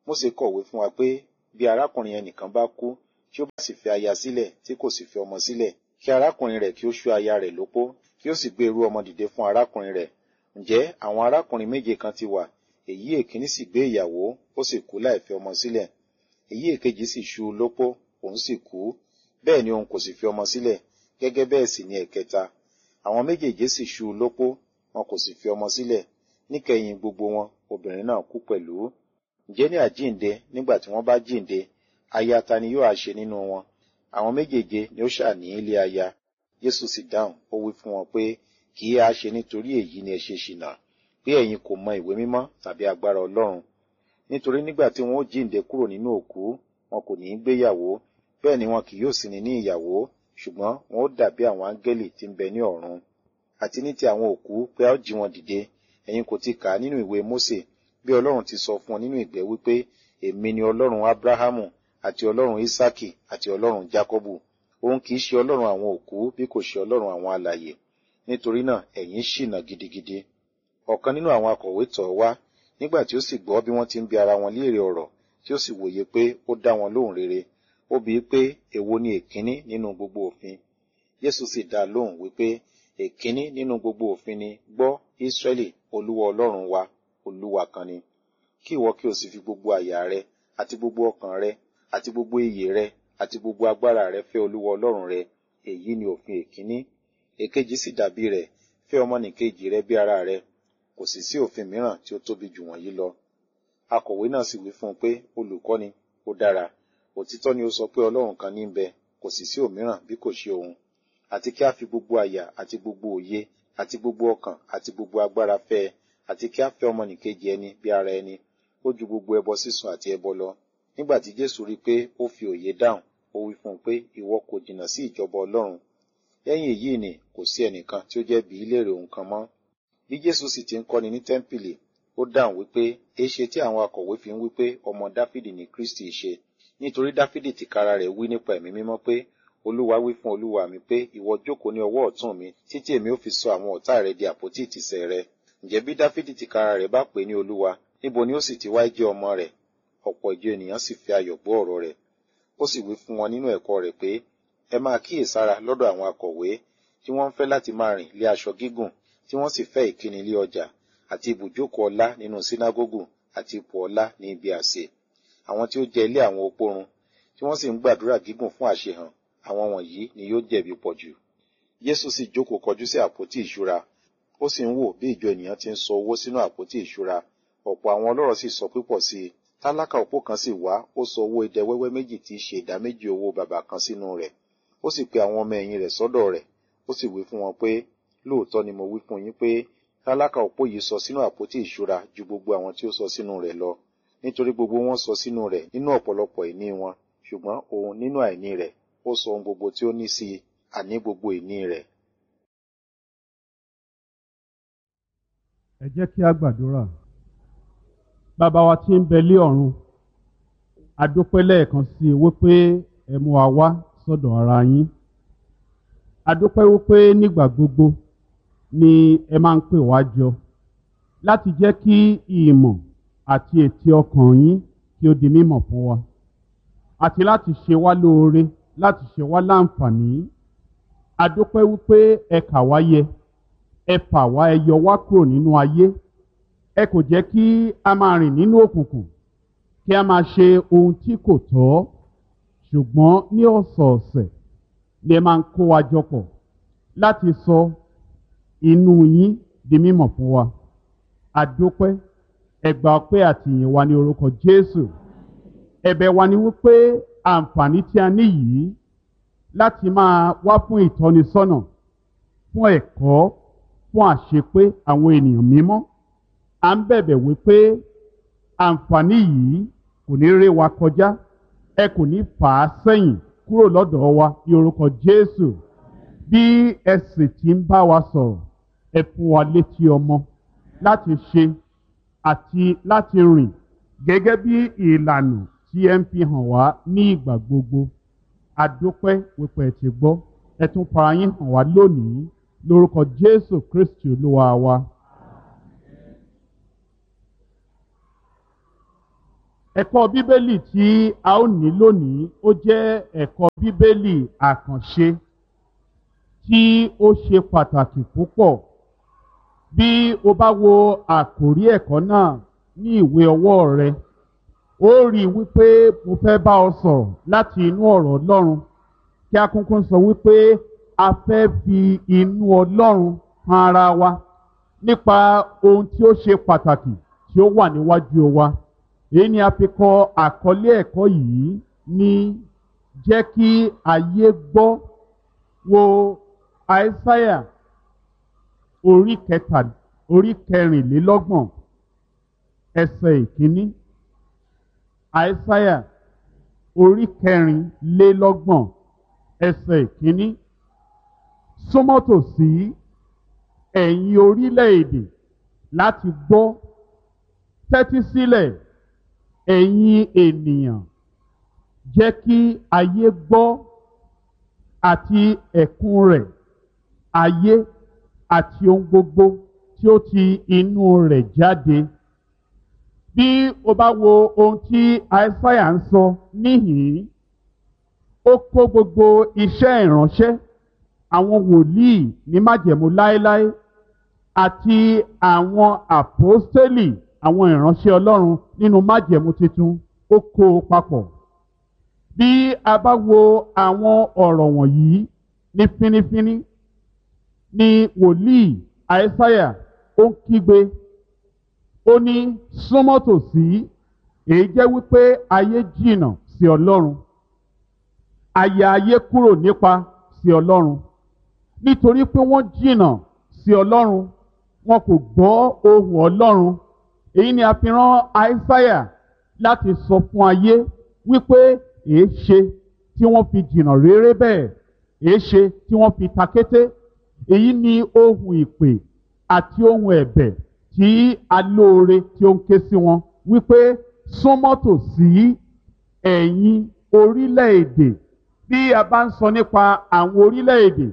Mósè kọ̀wé fún wa pé bí arákùnrin ẹnìkan bá kú tí ó bá sì fi aya sílẹ̀ tí kò sì fi ọmọ sílẹ̀, kí arákùnrin rẹ̀ kí ó ṣú aya rẹ̀ lópó, kí ó sì gbé irú ọmọ dìde fún arákùnrin rẹ̀. Ǹjẹ́ àwọn arákùnrin méje kan ti wà, èyí èkíní sì gbé ìyàwó, ó sì kú láì fi ọmọ sílẹ̀. Èyí èkejì sì ṣú u lópó, òun sì kú, bẹ́ẹ̀ ni òun kò sì fi ọmọ sílẹ̀, gẹ́gẹ́ bẹ́ẹ̀ sì ni ẹ̀kẹta. Àwọn méjèèjì sì ṣú u lópó, wọn kò sì fi ọmọ sílẹ̀. Níkẹyìn gbogbo wọn, obìnrin náà kú pẹ̀lú. Ǹjẹ́ ní àjíǹde, nígbà tí wọ́n bá jíǹde, aya ta ni yóò á ṣe nínú wọn? Àwọn méjèèje ni ó ṣà ní ilé aya. Jésù sì dáhùn, ó wí fún wọn pé, kì í á ṣe nítorí èyí ni ẹ ṣe ṣìnà, pé ẹ̀yin kò mọ ìwé mímọ́ tàbí agbára Ọlọ́run. Nítorí nígbà tí wọn ó jíǹde kúrò nínú òkú, wọn kò ní í gbéyàwó, bẹ́ẹ̀ ni wọn kì yóò sì ní ní ìyàwó, ṣùgbọ́n wọn ó dàbí àwọn áńgẹ́lì tí ń bẹ ní ọ̀run. Àti ní ti àwọn òkú pé a ó jí wọn dìde, ẹ̀yin kò ti kà á nínú ìwé Mósè, bí Ọlọ́run ti sọ fún ọ nínú ìgbẹ́ wípé, èmi ni Ọlọ́run Ábúráhámù àti Ọlọ́run Ísákì àti Ọlọ́run Jákọ́bù. Òun kì í ṣe Ọlọ́run àwọn òkú bí kò ṣe Ọlọ́run àwọn alààyè. Nítorí náà ẹ̀yin ṣìnà gidigidi. Ọ̀kan nínú àwọn akọ̀wé tọ̀ ọ́ wá, nígbà tí ó sì gbọ́ bí wọ́n ti ń bi ara wọn léèrè ọ̀rọ̀, tí ó sì wòye pé ó dá wọn lóhùn rere. Ó bi í pé èwo ni èkíní nínú gbogbo òfin. Jésù sì dá lóhùn wípé èkíní nínú gbogbo òfin ni, gbọ́ Ísírẹ́lì, Olúwa Ọlọ́run wa, Olúwa kan ni. Kí ìwọ kí o sì fi gbogbo àyà rẹ àti gbogbo ọkàn rẹ àti gbogbo iyè rẹ àti gbogbo agbára rẹ fẹ́ Olúwa Ọlọ́run rẹ. Èyí ni òfin èkíní. Èkejì sì dàbí rẹ̀, fẹ́ ọmọnìkejì rẹ bí ara rẹ. Kò sì sí òfin mìíràn tí ó tóbi jù wọ̀nyí lọ. Akọ̀wé náà sì wí fún un pé, olùkọ́ni, ó dára. Òtítọ́ ni ó sọ pé Ọlọ́run kan ní ń bẹ, kò sì sí òmíràn bí kò ṣe òun. Àti kí a fi gbogbo àyà àti gbogbo òye àti gbogbo ọkàn àti gbogbo agbára fẹ́ ẹ, àti kí a fẹ́ ọmọnìkejì ẹni bí ara ẹni. Ó ju gbogbo ẹbọ sísun àti ẹbọ lọ. Nígbà tí Jésù rí pé ó fi òye dáhùn, ó wí fún un pé, ìwọ kò jìnnà sí ìjọba Ọlọ́run. Lẹ́yìn èyí ni kò sí ẹnìkan tí ó jẹ́ bí léèrè ohun kan mọ́. Bí Jésù sì ti ń kọ́ni ní tẹ́ḿpìlì, ó dáhùn wípé, èéṣe tí àwọn akọ̀wé fi ń wípé ọmọ Dáfídì ni Kristi ṣe? Nítorí Dáfídì tìkára rẹ̀ wí nípa ẹ̀mí mímọ́ pé, Olúwa wí fún Olúwa mi pé, ìwọ jókòó ní ọwọ́ ọ̀tún mi, títí èmi ó fi sọ àwọn ọ̀tá rẹ di àpótí ìtìsẹ̀ rẹ. Ǹjẹ́ bí Dáfídì tìkára rẹ̀ bá pè ní Olúwa, níbo ni ó sì ti wá jẹ́ ọmọ rẹ̀? Ọ̀pọ̀ ìjọ ènìyàn sì fi ayọ̀ gbọ́ ọ̀rọ̀ rẹ̀. Ó sì wí fún wọn nínú ẹ̀kọ́ rẹ̀ pé, ẹ máa kíyèsára lọ́dọ̀ àwọn akọ̀wé, tí wọ́n ń fẹ́ láti máa rìn lé aṣọ gígùn, tí wọ́n sì fẹ́ ìkíni lé ọjà, àti ibùjókòó ọlá nínú sínágógù, àti ipò ọlá ní ibi àsè. Àwọn tí ó jẹ ilé àwọn opórun, tí wọ́n sì ń gbàdúrà gígùn fún àṣehàn, àwọn wọ̀nyí ni yóò jẹ̀bi pọ̀jù. Jésù sì jókòó kọjú sí àpótí ìṣúra. Ó sì ń wò bí ìjọ ènìyàn ti ń sọ owó sínú àpótí ìṣúra. Ọ̀pọ̀ àwọn ọlọ́rọ̀ sì sọ púpọ̀ sí i. Tálákà òpó kan sì wá, ó sọ owó idẹ wẹ́wẹ́ méjì tí í ṣe ìdáméjì owó bàbà kan sínú rẹ̀. Ó sì pe àwọn ọmọ ẹ̀yìn rẹ̀ sọ́dọ̀ rẹ̀. Ó sì wí fún wọn pé, lóòótọ́ ni mo wí fún yín pé tálákà òpó yìí sọ sínú àpótí ìṣúra ju gbogbo àwọn tí ó sọ sínú rẹ̀ lọ. Nítorí gbogbo wọn sọ sínú rẹ̀ nínú ọ̀pọ̀lọpọ̀ ìní wọn, ṣùgbọ́n òun nínú àìní rẹ̀, ó sọ ohun gbogbo tí ó ní sí i, àní gbogbo ìní rẹ̀. Ẹ jẹ́ kí a gbàdúrà. Bàbá wa tí ń bẹ lé ọ̀run, a dúpẹ́ lẹ́ẹ̀kan sí i wípé ẹ mú wa wá sọ́dọ̀ ara yín. A dúpẹ́ wípé nígbà gbogbo ni ẹ máa ń pè wá jọ láti jẹ́ kí ìmọ̀ àti ètè ọkàn yín kí ó di mímọ̀ fún wa, àti láti ṣe wá lóore, láti ṣe wá láǹfààní. A dúpẹ́ wípé ẹ kà wá yẹ, ẹ fà wá, ẹ yọ wá kúrò nínú ayé. Ẹ kò jẹ́ kí a máa rìn nínú òkùnkùn, kí a máa ṣe ohun tí kò tọ́, ṣùgbọ́n ní ọ̀sọ̀ọ̀sẹ̀ ni ẹ máa ń kó wa jọ pọ̀ láti sọ inú yín di mímọ̀ fún wa. A dúpẹ́, ẹ gbà ọpẹ́ àti ìyìn wa ní orúkọ Jésù. Ẹ̀bẹ̀ wa ni wípé àǹfààní tí a ní yìí láti máa wá fún ìtọ́nisọ́nà, fún ẹ̀kọ́, fún àṣepé àwọn ènìyàn mímọ́. À ń bẹ̀bẹ̀ wípé àǹfààní yìí kò ní ré wa kọjá, ẹ kò ní fà á sẹ́yìn kúrò lọ́dọ̀ wa ní orúkọ Jésù. Bí ẹ sì ti ń bá wa sọ̀rọ̀, ẹ fún wa létí ọmọ láti ṣe àti láti rìn gẹ́gẹ́ bí ìlànà tí ẹ ń fi hàn wá ní ìgbà gbogbo. A dúpẹ́ wípé ẹ ti gbọ́, ẹ tún fara yín hàn wá lónìí lórúkọ Jésù Kristi Olúwa wa. Ẹ̀kọ́ Bíbélì tí a ó ní lónìí ó jẹ́ ẹ̀kọ́ Bíbélì àkànṣe tí ó ṣe pàtàkì púpọ̀. Bí o bá wo àkòrí ẹ̀kọ́ náà ní ìwé ọwọ́ rẹ, ó rí wípé mo fẹ́ bá ọ sọ̀rọ̀ láti inú ọ̀rọ̀ Ọlọ́run, kí a kúnkún sọ wípé a fẹ́ fi inú Ọlọ́run han ara wa nípa ohun tí ó ṣe pàtàkì tí ó wà níwájú wa. Èyí ni a fi kọ àkọlé ẹ̀kọ́ yìí ní jẹ́ kí ayé gbọ́. Wo Àìsáyà orí kẹrìnlélọ́gbọ̀n ẹsẹ̀ ìkíní. Àìsáyà orí kẹrìnlélọ́gbọ̀n ẹsẹ̀ ìkíní. Súnmọ́ tòsí ẹ̀yin orílẹ̀-èdè láti gbọ́, tẹ́tí sílẹ̀ ẹ̀yin ènìyàn, jẹ́ kí ayé gbọ́ àti ẹ̀kún rẹ̀, ayé àti ohun gbogbo tí ó ti inú rẹ̀ jáde. Bí o bá wo ohun tí Àìsáyà ń sọ níhìn-ín, ó kó gbogbo iṣẹ́ ìránṣẹ́ àwọn wòlíì ní májẹ̀mú láéláé àti àwọn àpọ́stélì, àwọn ìránṣẹ́ Ọlọ́run nínú májẹ̀mú tuntun, ó kó o papọ̀. Bí a bá wo àwọn ọ̀rọ̀ wọ̀nyí ní fínífíní, ni wòlíì Àìsáyà ó ń kígbe, ó ní súnmọ́ tòsí, èyí jẹ́ wípé ayé jìnnà sí Ọlọ́run, àyà ayé kúrò nípa sí Ọlọ́run. Nítorí pé wọ́n jìnnà sí Ọlọ́run, wọn kò gbọ́ ohùn Ọlọ́run. Èyí ni a fi rán Àìsáyà láti sọ fún ayé wípé èé ṣe tí wọ́n fi jìnnà réré bẹ́ẹ̀, èé ṣe tí wọ́n fi takété. Èyí ni ohùn ìpè àti ohùn ẹ̀bẹ̀ tí alóore tí ó ń ké sí wọn wípé súnmọ́ tòsí ẹ̀yin orílẹ̀-èdè. Bí a bá ń sọ nípa àwọn orílẹ̀-èdè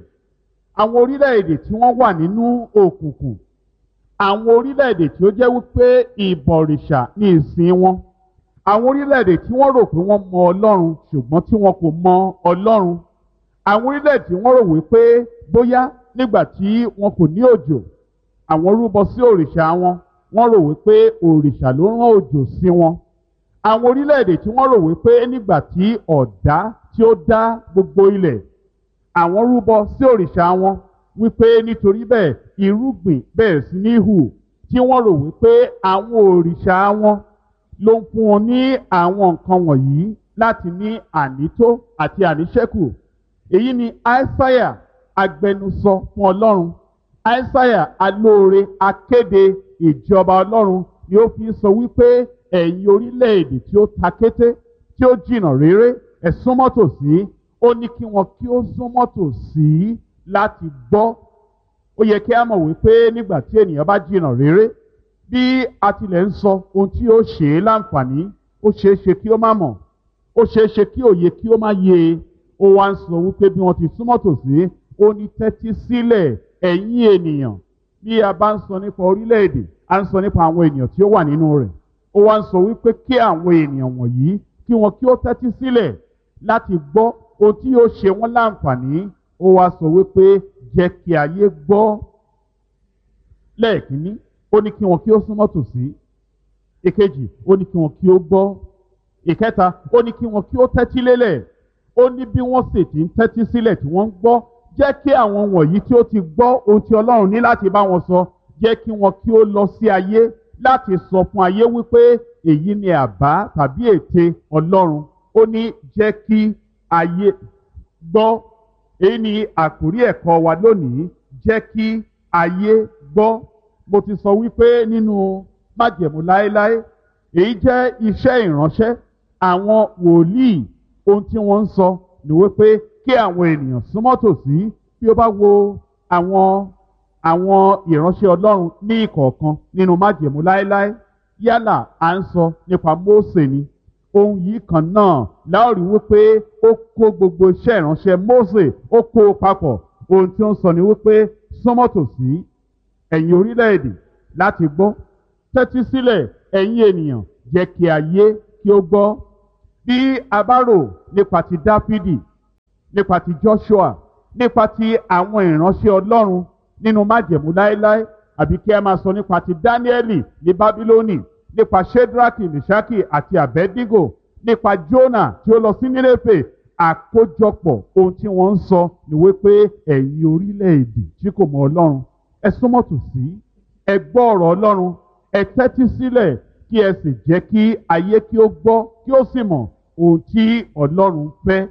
tí wọ́n wà nínú òkùnkùn, àwọn orílẹ̀-èdè tí ó jẹ́ wípé ìbọ̀rìṣà ní ìsìn wọn, àwọn orílẹ̀-èdè tí wọ́n rò pé wọ́n mọ Ọlọ́run ṣùgbọ́n tí wọn kò mọ Ọlọ́run, àwọn orílẹ̀-èdè tí wọ́n rò wípé bóyá nígbà tí wọn kò ní òjò, àwọn rúbọ sí òrìṣà wọn, wọ́n rò wípé òrìṣà ló rán òjò sí wọn. Àwọn orílẹ̀-èdè tí wọ́n rò wípé nígbà tí ọ̀dá tí ó dá gbogbo ilẹ̀, àwọn rúbọ sí òrìṣà wọn wípé nítorí bẹ́ẹ̀ irúgbìn bẹ̀rẹ̀ sí ní hù, tí wọ́n rò wípé àwọn òrìṣà wọn ló ń fún wọn ní àwọn nǹkan wọ̀nyí láti ní ànító àti àníṣẹ́kù. Èyí ni Àìsáyà agbẹnusọ fún Ọlọ́run. Àìsáyà alóore akéde ìjọba Ọlọ́run ni ó fi sọ wípé ẹ̀yin orílẹ̀-èdè tí ó takété, tí ó jìnnà réré, ẹ súnmọ́ tòsí. Ó ní kí wọn kí ó súnmọ́ tòsí láti gbọ́. Ó yẹ kí a mọ̀ wípé nígbà tí ènìyàn bá jìnnà réré, bí a tilẹ̀ ń sọ ohun tí ó ṣe é láǹfààní, ó ṣeé ṣe kí ó má mọ̀, ó ṣeé ṣe kí òye kí ó má yé e. Ó wá ń sọ wípé bí wọ́n ti súnmọ́ tòsí, ó ní tẹ́tí sílẹ̀ ẹ̀yin ènìyàn. Bí a bá ń sọ nípa orílẹ̀-èdè, a ń sọ nípa àwọn ènìyàn tí ó wà nínú rẹ̀. Ó wá ń sọ wípé kí àwọn ènìyàn wọ̀nyí kí wọn kí ó tẹ́tí sílẹ̀ láti gbọ́ ohun tí yóò ṣe wọ́n láǹfààní. Ó wá sọ wípé jẹ́ kí ayé gbọ́. Lẹ́ẹ̀kínní, ó ní kí wọn kí ó súnmọ́ tòsí. Ìkejì, ó ní kí wọn kí ó gbọ́. Ìkẹta, ó ní kí wọn kí ó tẹ́tí lélẹ̀. Ó ní bí wọ́n sì ti ń tẹ́tí sílẹ̀ tí wọ́n ń gbọ́, jẹ́ kí àwọn wọ̀nyí tí ó ti gbọ́ ohun tí Ọlọ́run ní láti bá wọn sọ, jẹ́ kí wọn kí ó lọ sí ayé láti sọ fún ayé wípé èyí ni àbá tàbí ète Ọlọ́run. Ó ní jẹ́ kí ayé gbọ́. Èyí ni àkórí ẹ̀kọ́ wa lónìí, jẹ́ kí ayé gbọ́. Mo ti sọ wípé nínú májẹ̀mú láéláé, èyí jẹ́ iṣẹ́ ìránṣẹ́ àwọn wòlíì. Ohun tí wọ́n ń sọ ni wípé kí àwọn ènìyàn súnmọ́ tòsí. Bí ó bá wo àwọn ìránṣẹ́ Ọlọ́run ní ìkọ̀ọ̀kan nínú májẹ̀mú láéláé, yálà à ń sọ nípa Mósè ni, ohun yìí kan náà láòrí wípé ó kó gbogbo iṣẹ́ ìránṣẹ́ Mósè, ó kó o papọ̀. Ohun tí ó ń sọ ni wípé súnmọ́ tòsí ẹ̀yin orílẹ̀-èdè láti gbọ́, tẹ́tí sílẹ̀ ẹ̀yin ènìyàn, jẹ́ kí ayé kí ó gbọ́. Bí a bá rò nípa ti Dáfídì, nípa ti Joshua, nípa ti àwọn ìránṣẹ́ Ọlọ́run nínú májẹ̀mú láéláé, àbí kí a máa sọ nípa ti Dáníẹ́lì ní Bábílónì, nípa Ṣédrákì, Mèṣákì àti Àbẹ́dígò, nípa Jónà tí ó lọ sí Nínéfè, àkójọpọ̀ ohun tí wọ́n ń sọ ni wípé ẹ̀yin orílẹ̀-èdè tí kò mọ Ọlọ́run, ẹ súnmọ́ tòsí, ẹ gbọ́ ọ̀rọ̀ Ọlọ́run, ẹ tẹ́tí sílẹ̀ kí ẹ sì jẹ́ kí ayé kí ó gbọ́ kí ó sì mọ̀ ohun tí Ọlọ́run fẹ́.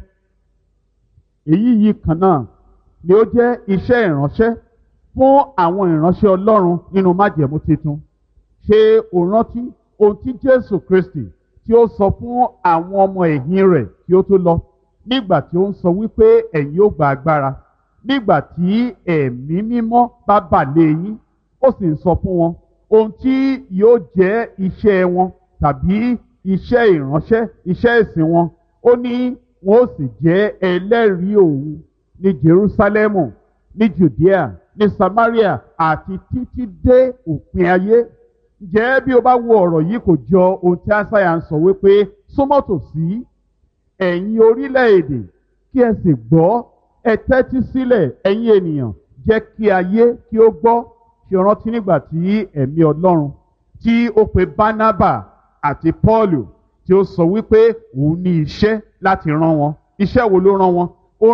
Èyí yìí kan náà ni ó jẹ́ iṣẹ́ ìránṣẹ́ fún àwọn ìránṣẹ́ Ọlọ́run nínú májẹ̀mú titun. Ṣé o rántí ohun tí Jésù Kristi tí ó sọ fún àwọn ọmọ ẹ̀yìn rẹ̀ kí ó tó lọ, nígbà tí ó ń sọ wípé ẹ̀yin ó gba agbára nígbà tí ẹ̀mí mímọ́ bá bà lé yín, ó sì ń sọ fún wọn ohun tí yóò jẹ́ iṣẹ́ wọn tàbí iṣẹ́ ìránṣẹ́, iṣẹ́ ìsìn wọn. Ó ní wọn ó sì jẹ́ ẹlẹ́rìí òun ní Jerúsálẹ́mù, ní Jùdíà, ní Samaria àti títí dé òpin ayé. Ǹjẹ́ bí o bá wo ọ̀rọ̀ yìí kò jọ ohun tí Ásáyà ń sọ wípé súnmọ́ tòsí ẹ̀yin orílẹ̀-èdè kí ẹ sì gbọ́, ẹ tẹ́tí sílẹ̀ ẹ̀yin ènìyàn, jẹ́ kí ayé kí ó gbọ́. Ṣé o rántí nígbà tí ẹ̀mí Ọlọ́run tí ó pe Bánábà àti Pọ́ọ̀lù tí ó sọ wípé òun ní iṣẹ́ láti rán wọn? Iṣẹ́ wo ló rán wọn? Ó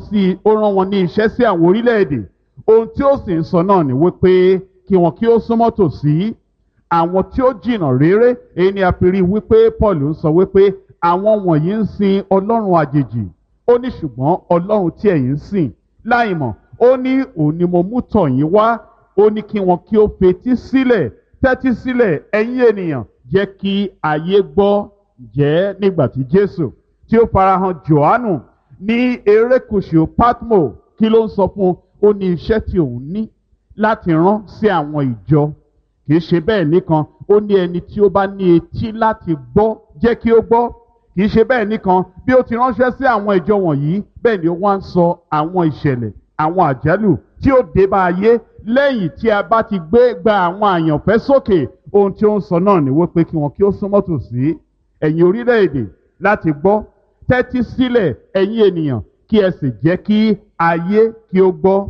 rán wọn ní iṣẹ́ sí àwọn orílẹ̀-èdè. Ohun tí ó sì ń sọ náà ni wípé kí wọn kí ó súnmọ́ tòsí àwọn tí ó jìnnà réré. Èyí ni a fi rí wípé Pọ́ọ̀lù ń sọ wípé àwọn wọ̀nyí ń sin ọlọ́run àjèjì. Ó ní ṣùgbọ́n ọlọ́run tí ẹ̀yin ń sìn láìmọ̀, ó ní òun ni mo mú tọ̀ yín wá. Ó ní kí wọn kí ó fetí sílẹ̀, tẹ́tí sílẹ̀ ẹ̀yin ènìyàn, jẹ́ kí ayé gbọ́. Jẹ́ nígbà tí Jésù tí ó farahàn Jòhánù ní erékùṣù Pátmò, kí ló ń sọ fún un? Ó ní iṣẹ́ tí òun ní láti rán sí àwọn ìjọ. Kì í ṣe bẹ́ẹ̀ nìkan, ó ní ẹni tí ó bá ní etí láti gbọ́, jẹ́ kí ó gbọ́. Kì í ṣe bẹ́ẹ̀ nìkan, bí ó ti ránṣẹ́ sí àwọn ìjọ wọ̀nyí, bẹ́ẹ̀ ni ó wá ń sọ àwọn ìṣẹ̀lẹ̀, àwọn àjálù tí ó dé bá ayé lẹ́yìn tí a bá ti gba àwọn àyànfẹ́ sókè. Ohun tí ó ń sọ náà ni wípé kí wọn kí ó súnmọ́ tòsí ẹ̀yin orílẹ̀-èdè láti gbọ́, tẹ́tí sílẹ̀ ẹ̀yin ènìyàn, kí ẹ sì jẹ́ kí ayé kí ó gbọ́.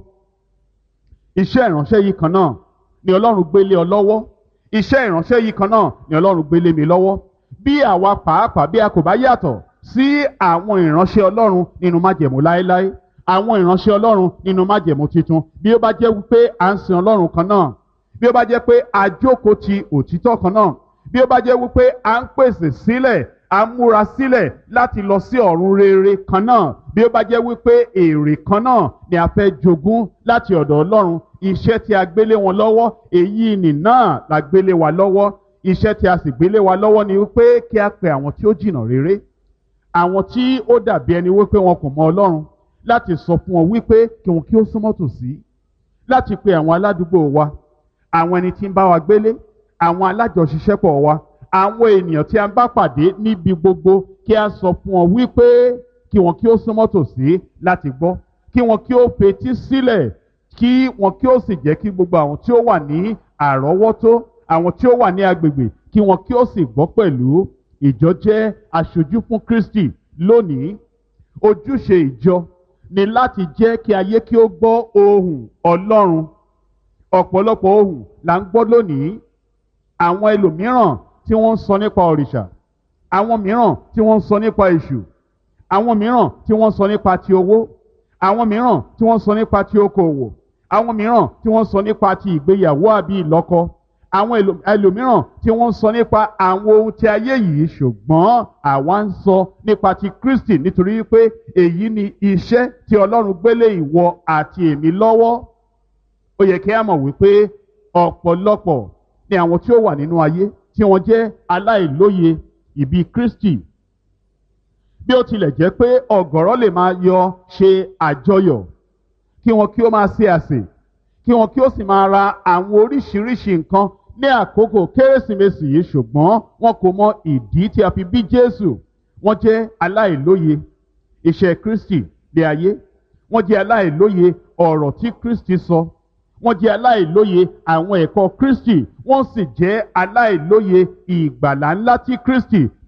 Iṣẹ́ ìránṣẹ́ yìí kan náà ni Ọlọ́run gbé lé ọ lọ́wọ́. Iṣẹ́ ìránṣẹ́ yìí kan náà ni Ọlọ́run gbé lé mi lọ́wọ́. Bí àwa pàápàá bí a kò bá yàtọ̀ sí àwọn ìránṣẹ́ Ọlọ́run nínú májẹ̀mú láéláé, àwọn ìránṣẹ́ Ọlọ́run nínú májẹ̀mú titun, bí ó bá jẹ́ wípé à ń sin Ọlọ́run kan náà, bí ó bá jẹ́ pé a jókòó ti òtítọ́ kan náà, bí ó bá jẹ́ wípé à ń pèsè sílẹ̀, à ń múra sílẹ̀ láti lọ sí ọ̀run rere kan náà, bí ó bá jẹ́ wípé èrè kan náà ni a fẹ́ jogún láti ọ̀dọ̀ Ọlọ́run, iṣẹ́ tí a gbélé wọn lọ́wọ́, èyí nì náà la gbélé wa lọ́wọ́. Iṣẹ́ tí a sì gbélé wa lọ́wọ́ ni wípé kí a pe àwọn tí ó jìnnà réré, àwọn tí ó dàbí ẹni wípé wọn kò mọ Ọlọ́run, láti sọ fún wọn wípé kí wọn kí ó súnmọ́ tòsí, láti pe àwọn aládùúgbò wa, àwọn ẹni tí ń bá wa gbélé, àwọn alájọṣiṣẹ́pọ̀ wa, àwọn ènìyàn tí a ń bá pàdé níbi gbogbo, kí a sọ fún wọn wípé kí wọn kí ó súnmọ́ tòsí láti gbọ́, kí wọn kí ó fetí sílẹ̀, kí wọn kí ó sì jẹ́ kí gbogbo àwọn tí ó wà ní àrọ́wọ́tó, àwọn tí ó wà ní agbègbè, kí wọn kí ó sì gbọ́ pẹ̀lú. Ìjọ jẹ́ aṣojú fún Kristi lónìí. Ojúṣe ìjọ ni láti jẹ́ kí ayé kí ó gbọ́ ohùn Ọlọ́run. Ọ̀pọ̀lọpọ̀ ohùn là ń gbọ́ lónìí. Àwọn ẹlòmíràn tí wọ́n ń sọ nípa òrìṣà, àwọn mìíràn tí wọ́n ń sọ nípa èṣù, àwọn mìíràn tí wọ́n ń sọ nípa ti owó, àwọn mìíràn tí wọ́n ń sọ nípa ti okòwò, àwọn mìíràn tí wọ́n ń sọ nípa ti ìgbéyàwó àbí ìlọ́kọ, àwọn ẹlòmíràn tí wọ́n ń sọ nípa àwọn ohun tí ayé yìí, ṣùgbọ́n àwa ń sọ nípa ti Kristi, nítorí pé èyí ni iṣẹ́ tí Ọlọ́run gbélé ìwọ àti èmi lọ́wọ́. Ó yẹ kí a mọ̀ wípé ọ̀pọ̀lọpọ̀ ni àwọn tí ó wà nínú ayé tí wọ́n jẹ́ aláìlóye ìbí Kristi. Bí ó tilẹ̀ jẹ́ pé ọ̀gọ̀rọ̀ lè máa yọ ṣe àjọyọ̀, kí wọn kí ó máa ṣe àsè, kí wọn kí ó sì máa ra àwọn oríṣiríṣi nǹkan ní àkókò Kérésìmesì yìí, ṣùgbọ́n wọn kò mọ ìdí tí a fi bí Jésù. Wọ́n jẹ́ aláìlóye iṣẹ́ Kristi lé ayé. Wọ́n jẹ́ aláìlóye ọ̀rọ̀ tí Kristi sọ. Wọ́n jẹ́ aláìlóye àwọn ẹ̀kọ́ Kristi. Wọ́n sì jẹ́ aláìlóye ìgbàlà ńlá tí Kristi tí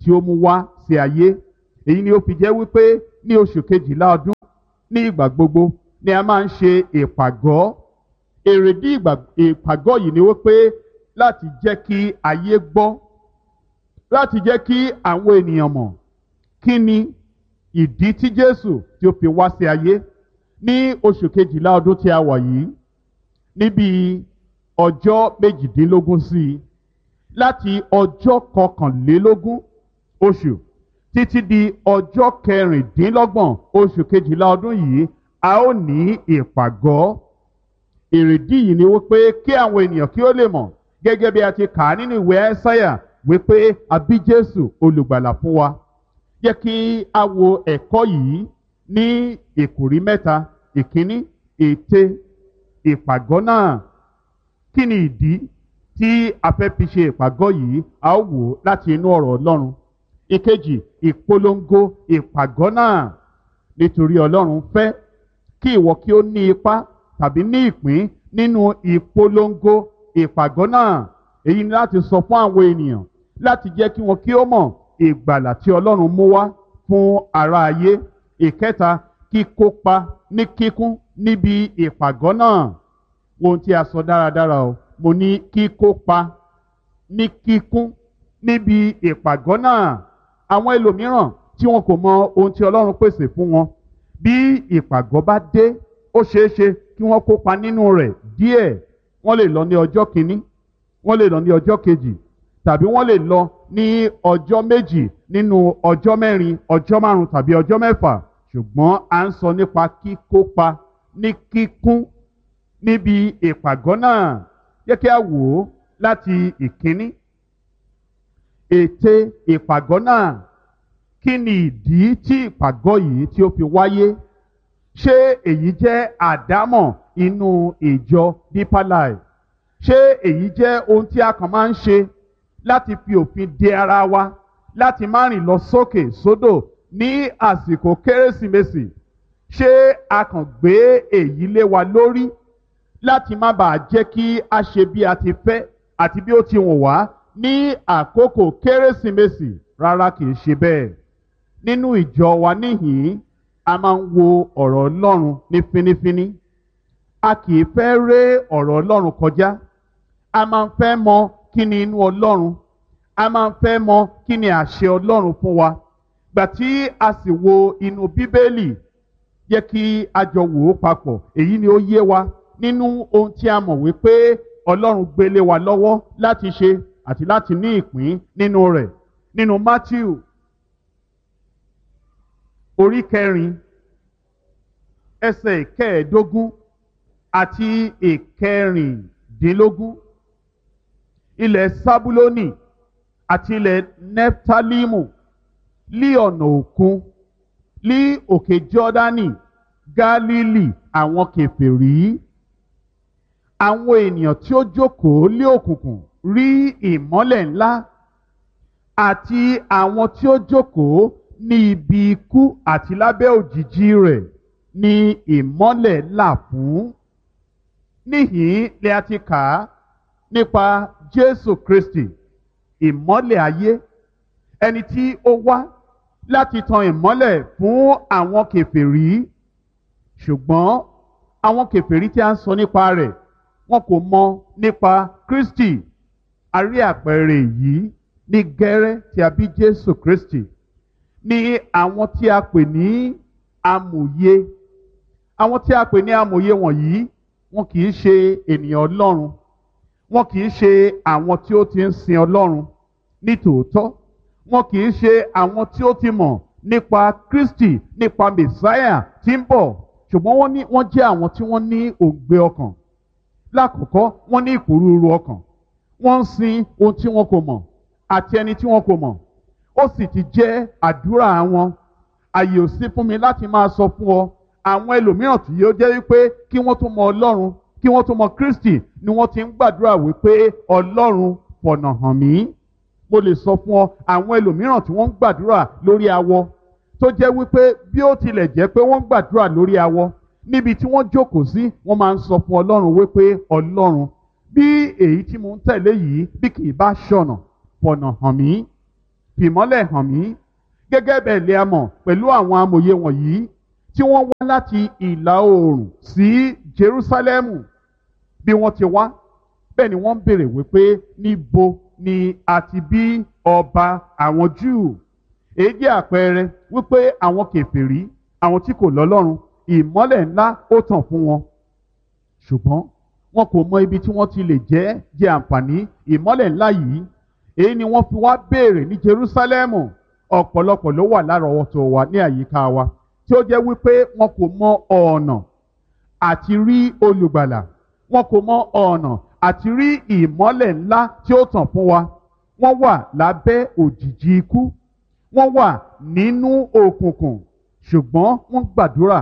tí ó mú wá sí ayé. Èyí ni ó fi jẹ́ wípé ní oṣù kejìlá ọdún ní ìgbà gbogbo ni a máa ń ṣe ìpàgọ́. Èrèdí ìpàgọ́ yìí ni wípé láti jẹ́ kí ayé gbọ́, láti jẹ́ kí àwọn ènìyàn mọ̀ kí ni ìdí tí Jésù tí ó fi wá sí ayé. Ní oṣù kejìlá ọdún tí a wà yìí, níbi ọjọ́ méjìdínlógún sí i, láti ọjọ́ kọkànlélógún oṣù títí di ọjọ́ kẹrìndínlọ́gbọ̀n oṣù kejìlá ọdún yìí, a ó ní ìpàgọ́. Èrèdí yìí ni wípé kí àwọn ènìyàn kí ó lè mọ̀, gẹ́gẹ́ bí a ti kà á nínú ìwé Ẹ́sáyà, wípé a bí Jésù olùgbàlà fún wa. Jẹ́ kí a wo ẹ̀kọ́ yìí ní ìkòrí mẹ́ta. Ìkíní, ète ìpàgọ́ náà. Kí ni ìdí tí a fẹ́ fi ṣe ìpàgọ́ yìí? A ó wò ó láti inú ọ̀rọ̀ Ọlọ́run. Ìkejì, ìpolongo ìpàgọ́ náà. Nítorí Ọlọ́run fẹ́ kí ìwọ kí ó ní ipa tàbí ní ìpín nínú ìpolongo ìpàgọ́ náà. Èyí ni láti sọ fún àwọn ènìyàn, láti jẹ́ kí wọn kí ó mọ̀ ìgbàlà tí Ọlọ́run mú wá fún ará ayé. Ìkẹta, kíkópa ní kíkún níbi ìpàgọ́ náà. Ohun tí a sọ dáradára o, mo ní kíkópa ní kíkún níbi ìpàgọ́ náà. Àwọn ẹlòmíràn tí wọn kò mọ ohun tí Ọlọ́run pèsè fún wọn, bí ìpàgọ́ bá dé, ó ṣeé ṣe kí wọ́n kópa nínú rẹ̀ díẹ̀. Wọ́n lè lọ ní ọjọ́ kìíní, wọ́n lè lọ ní ọjọ́ kejì, tàbí wọ́n lè lọ ní ọjọ́ méjì nínú ọjọ́ mẹ́rin, ọjọ́ márùn-ún tàbí ọjọ́ mẹ́fà. Ṣùgbọ́n à ń sọ nípa kíkópa ní kíkún níbi ìpàgọ́ náà. Jẹ́ kí a wò ó láti ìkíní. Ète ìpàgọ́ náà. Kí ni ìdí tí ìpàgọ́ yìí tí ó fi wáyé? Ṣé èyí jẹ́ àdámọ̀ inú ìjọ Deeper Life? Ṣé èyí jẹ́ ohun tí a kàn máa ń ṣe láti fi òfin de ara wa, láti má rìn lọ sókè sódò ní àsìkò Kérésìmesì? Ṣé a kàn gbé èyí lé wa lórí láti má bàa jẹ́ kí a ṣe bí a ti fẹ́ àti bí ó ti wùn wá ní àkókò Kérésìmesì? Rárá, kìí ṣe bẹ́ẹ̀. Nínú ìjọ wa níhìn-ín, a máa ń wo ọ̀rọ̀ Ọlọ́run ní fínífíní. A kìí fẹ́ ré ọ̀rọ̀ Ọlọ́run kọjá. A máa ń fẹ́ mọ kí ni inú Ọlọ́run. A máa ń fẹ́ mọ kí ni àṣẹ Ọlọ́run fún wa. Gbà tí a sì wo inú Bíbélì, yẹ kí a jọ wò ó papọ̀. Èyí ni ó yé wa nínú ohun tí a mọ̀ wípé Ọlọ́run gbélé wa lọ́wọ́ láti ṣe àti láti ní ìpín nínú rẹ̀. Nínú Mátíù orí 4 ẹsẹ̀ 15 àti 16. Ilẹ̀ Sábúlónì àti ilẹ̀ Nẹ́ftálímù, lí ọ̀nà òkun, lí òkè Jọ́dánì, Gálílì àwọn kèfèrí. Àwọn ènìyàn tí ó jókòó lé òkùnkùn rí ìmọ́lẹ̀ ńlá, àti àwọn tí ó jókòó ní ibi ikú àti lábẹ́ òjìji rẹ̀ ni ìmọ́lẹ̀ là fún. Níhìn-ín ni a ti kà á nípa Jésù Kristi, ìmọ́lẹ̀ ayé, ẹni tí ó wá láti tan ìmọ́lẹ̀ fún àwọn kèfèrí. Ṣùgbọ́n àwọn kèfèrí tí a ń sọ nípa rẹ̀, wọn kò mọ nípa Kristi. A rí àpẹẹrẹ yìí ní gẹ́rẹ́ tí a bí Jésù Kristi. Ní àwọn tí a pè ní amòye. Àwọn tí a pè ní amòye wọ̀nyí, wọn kì í ṣe ènìyàn Ọlọ́run. Wọn kì í ṣe àwọn tí ó ti ń sin Ọlọ́run ní tòótọ́. Wọn kì í ṣe àwọn tí ó ti mọ̀ nípa Kristi, nípa Mèsáyà tí ń bọ̀. Ṣùgbọ́n wọ́n jẹ́ àwọn tí wọ́n ní òǹgbẹ ọkàn. Lákọ̀ọ́kọ́, wọ́n ní ìpòrúurú ọkàn. Wọ́n ń sin ohun tí wọn kò mọ̀ àti ẹni tí wọn kò mọ̀. Ó sì ti jẹ́ àdúrà wọn. Àyè ò sí fún mi láti máa sọ fún ọ àwọn ẹlòmíràn tí yóò jẹ́ wípé kí wọ́n tó mọ Ọlọ́run, kí wọ́n tó mọ Kristi, ni wọ́n ti ń gbàdúrà wípé Ọlọ́run fọ̀nà hàn mí. Mo lè sọ fún ọ àwọn ẹlòmíràn tí wọ́n ń gbàdúrà lórí awọ, tó jẹ́ wípé bí ó tilẹ̀ jẹ́ pé wọ́n ń gbàdúrà lórí awọ, níbi tí wọ́n jókòó sí, wọ́n máa ń sọ fún Ọlọ́run wípé Ọlọ́run, bí èyí tí mo ń tẹ̀lé yìí bí kì í bá ṣọ̀nà, fọ̀nà hàn mí. fìmọ́lẹ̀ hàn mí. Gẹ́gẹ́ bẹ́ẹ̀ lè a mọ̀ pẹ̀lú àwọn amòye wọ̀nyí tí wọ́n wá láti ìlà oòrùn sí Jerúsálẹ́mù. Bí wọ́n ti wá, bẹ́ẹ̀ ni wọ́n ń béèrè wípé níbo ni a ti bí ọba àwọn Júù. Èyí jẹ́ àpẹẹrẹ wípé àwọn kèfèrí, àwọn tí kò lọ́lọ́run, ìmọ́lẹ̀ ńlá ó tàn fún wọn. Ṣùgbọ́n wọn kò mọ ibi tí wọ́n ti lè jẹ àǹfààní ìmọ́lẹ̀ ńlá yìí. Èyí ni wọ́n fi wá béèrè ní Jerúsálẹ́mù. Ọ̀pọ̀lọpọ̀ ló wà lárọ̀ọ́wọ́tó wa ní àyíká wa tí ó jẹ́ wípé wọn kò mọ ọ̀nà àti rí olùgbàlà. Wọn kò mọ ọ̀nà àti rí ìmọ́lẹ̀ ńlá tí ó tàn fún wa. Wọ́n wà lábẹ́ òjìji ikú. Wọ́n wà nínú òkùnkùn. Ṣùgbọ́n wọ́n gbàdúrà.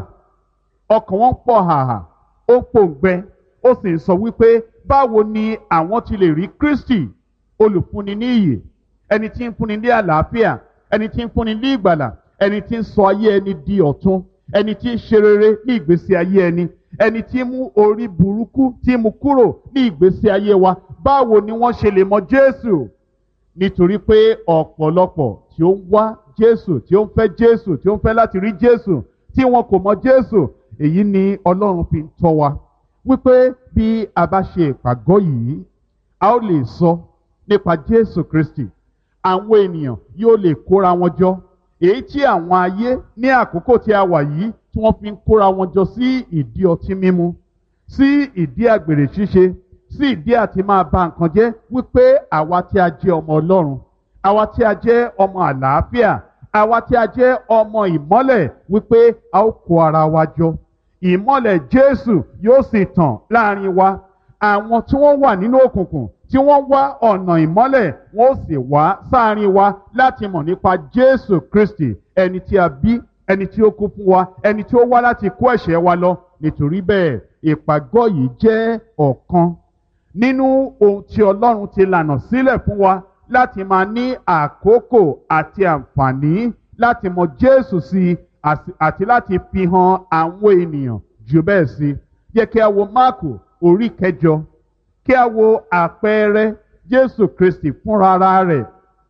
Ọkàn wọn pọ̀ hàhà. Ó pòǹgbẹ. Ó sì ń sọ wípé báwo ni àwọn ti lè rí Kristi olùfúnni ní ìyè, ẹni tí ń fúnni ní àlàáfíà, ẹni tí ń fúnni ní ìgbàlà, ẹni tí ń sọ ayé ẹni di ọ̀tun, ẹni tí ń ṣe rere ní ìgbésí ayé ẹni, ẹni tí ń mú orí burúkú tí mú kúrò ní ìgbésí ayé wa. Báwo ni wọ́n ṣe lè mọ Jésù? Nítorí pé ọ̀pọ̀lọpọ̀ tí ó ń wá Jésù, tí ó ń fẹ́ Jésù, tí ó ń fẹ́ láti rí Jésù, tí wọn kò mọ Jésù. Èyí ni Ọlọ́run fi ń tọ́ wa wípé bí a bá ṣe ìpàgọ́ yìí, a ó lè sọ nípa Jésù Kristi. Àwọn ènìyàn yóò lè kóra wọn jọ. Èyí tí àwọn ayé ní àkókò tí a wà yìí tí wọ́n fi ń kóra wọn jọ sí ìdí ọtí mímu, sí ìdí àgbèrè ṣíṣe, sí ìdí àti máa ba nǹkan jẹ́, wípé àwa tí a jẹ́ ọmọ Ọlọ́run, àwa tí a jẹ́ ọmọ àlàáfíà, àwa tí a jẹ́ ọmọ ìmọ́lẹ̀, wípé a ó kó ara wa jọ. Ìmọ́lẹ̀ Jésù yóò sì tàn láàrin wa. Àwọn tí wọ́n wà nínú òkùnkùn tí wọ́n wá ọ̀nà ìmọ́lẹ̀, wọ́n ó sì wá sáàrin wa láti mọ̀ nípa Jésù Kristi, ẹni tí a bí, ẹni tí ó kú fún wa, ẹni tí ó wá láti kó ẹ̀ṣẹ̀ wa lọ. Nítorí bẹ́ẹ̀, ìpàgọ́ yìí jẹ́ ọ̀kan nínú ohun tí Ọlọ́run ti lànà sílẹ̀ fún wa láti máa ní àkókò àti àǹfààní láti mọ Jésù sí àti láti fi hàn àwọn ènìyàn jù bẹ́ẹ̀ sí. Jẹ́ kí a wo Máàkù orí 8, kí a wo àpẹẹrẹ Jésù Kristi fúnra rẹ̀.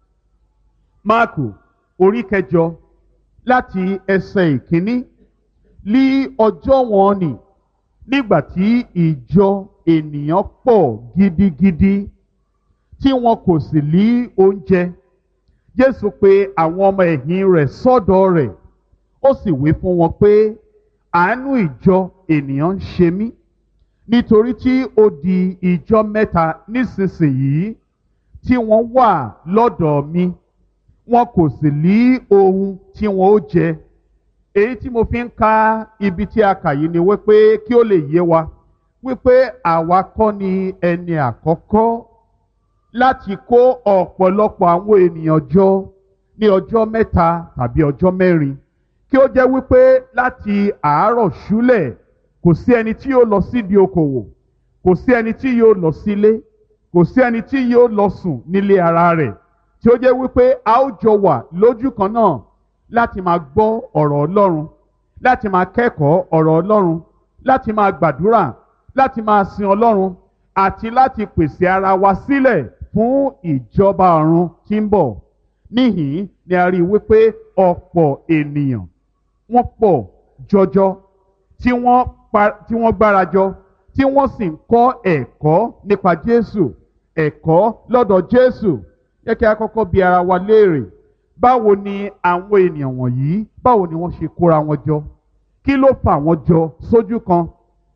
Máàkù orí 8 láti ẹsẹ̀ 1. Ní ọjọ́ wọn nì, nígbà tí ìjọ ènìyàn pọ̀ gidigidi tí wọn kò sì ní oúnjẹ, Jésù pe àwọn ọmọ ẹ̀yìn rẹ̀ sọ́dọ̀ rẹ̀. Ó sì wí fún wọn pé àánú ìjọ ènìyàn ń ṣe mí, nítorí tí ó di ìjọ 3 nísinsìnyí tí wọ́n wà lọ́dọ̀ mi, wọn kò sì ní ohun tí wọn ó jẹ. Èyí tí mo fi ń ka ibi tí a kà yìí ni wípé kí ó lè yé wa wípé àwa kọ́ ni ẹni àkọ́kọ́ láti kó ọ̀pọ̀lọpọ̀ àwọn ènìyàn jọ ní ọjọ́ 3 tàbí ọjọ́ 4. Kí ó jẹ́ wípé láti àárọ̀ ṣúlẹ̀ kò sí ẹni tí yóò lọ sídìí okòwò, kò sí ẹni tí yóò lọ sílé, kò sí ẹni tí yóò lọ sùn nílé ara rẹ̀, tí ó jẹ́ wípé a ó jọ wà lójú kan náà láti máa gbọ́ ọ̀rọ̀ Ọlọ́run, láti máa kẹ́kọ̀ọ́ ọ̀rọ̀ Ọlọ́run, láti máa gbàdúrà, láti máa sin Ọlọ́run, àti láti pèsè ara wa sílẹ̀ fún ìjọba ọ̀run tí ń bọ̀. Níhìn ni a rí wípé ọ̀pọ̀ ènìyàn wọ́n pọ̀ jọjọ tí wọ́n gbárajọ, tí wọ́n sì ń kọ́ ẹ̀kọ́ nípa Jésù, ẹ̀kọ́ lọ́dọ̀ Jésù. Jẹ́ kí a kọ́kọ́ bi ara wa léèrè, báwo ni àwọn ènìyàn wọ̀nyí, báwo ni wọ́n ṣe kóra wọn jọ? Kí ló fà wọ́n jọ sójú kan?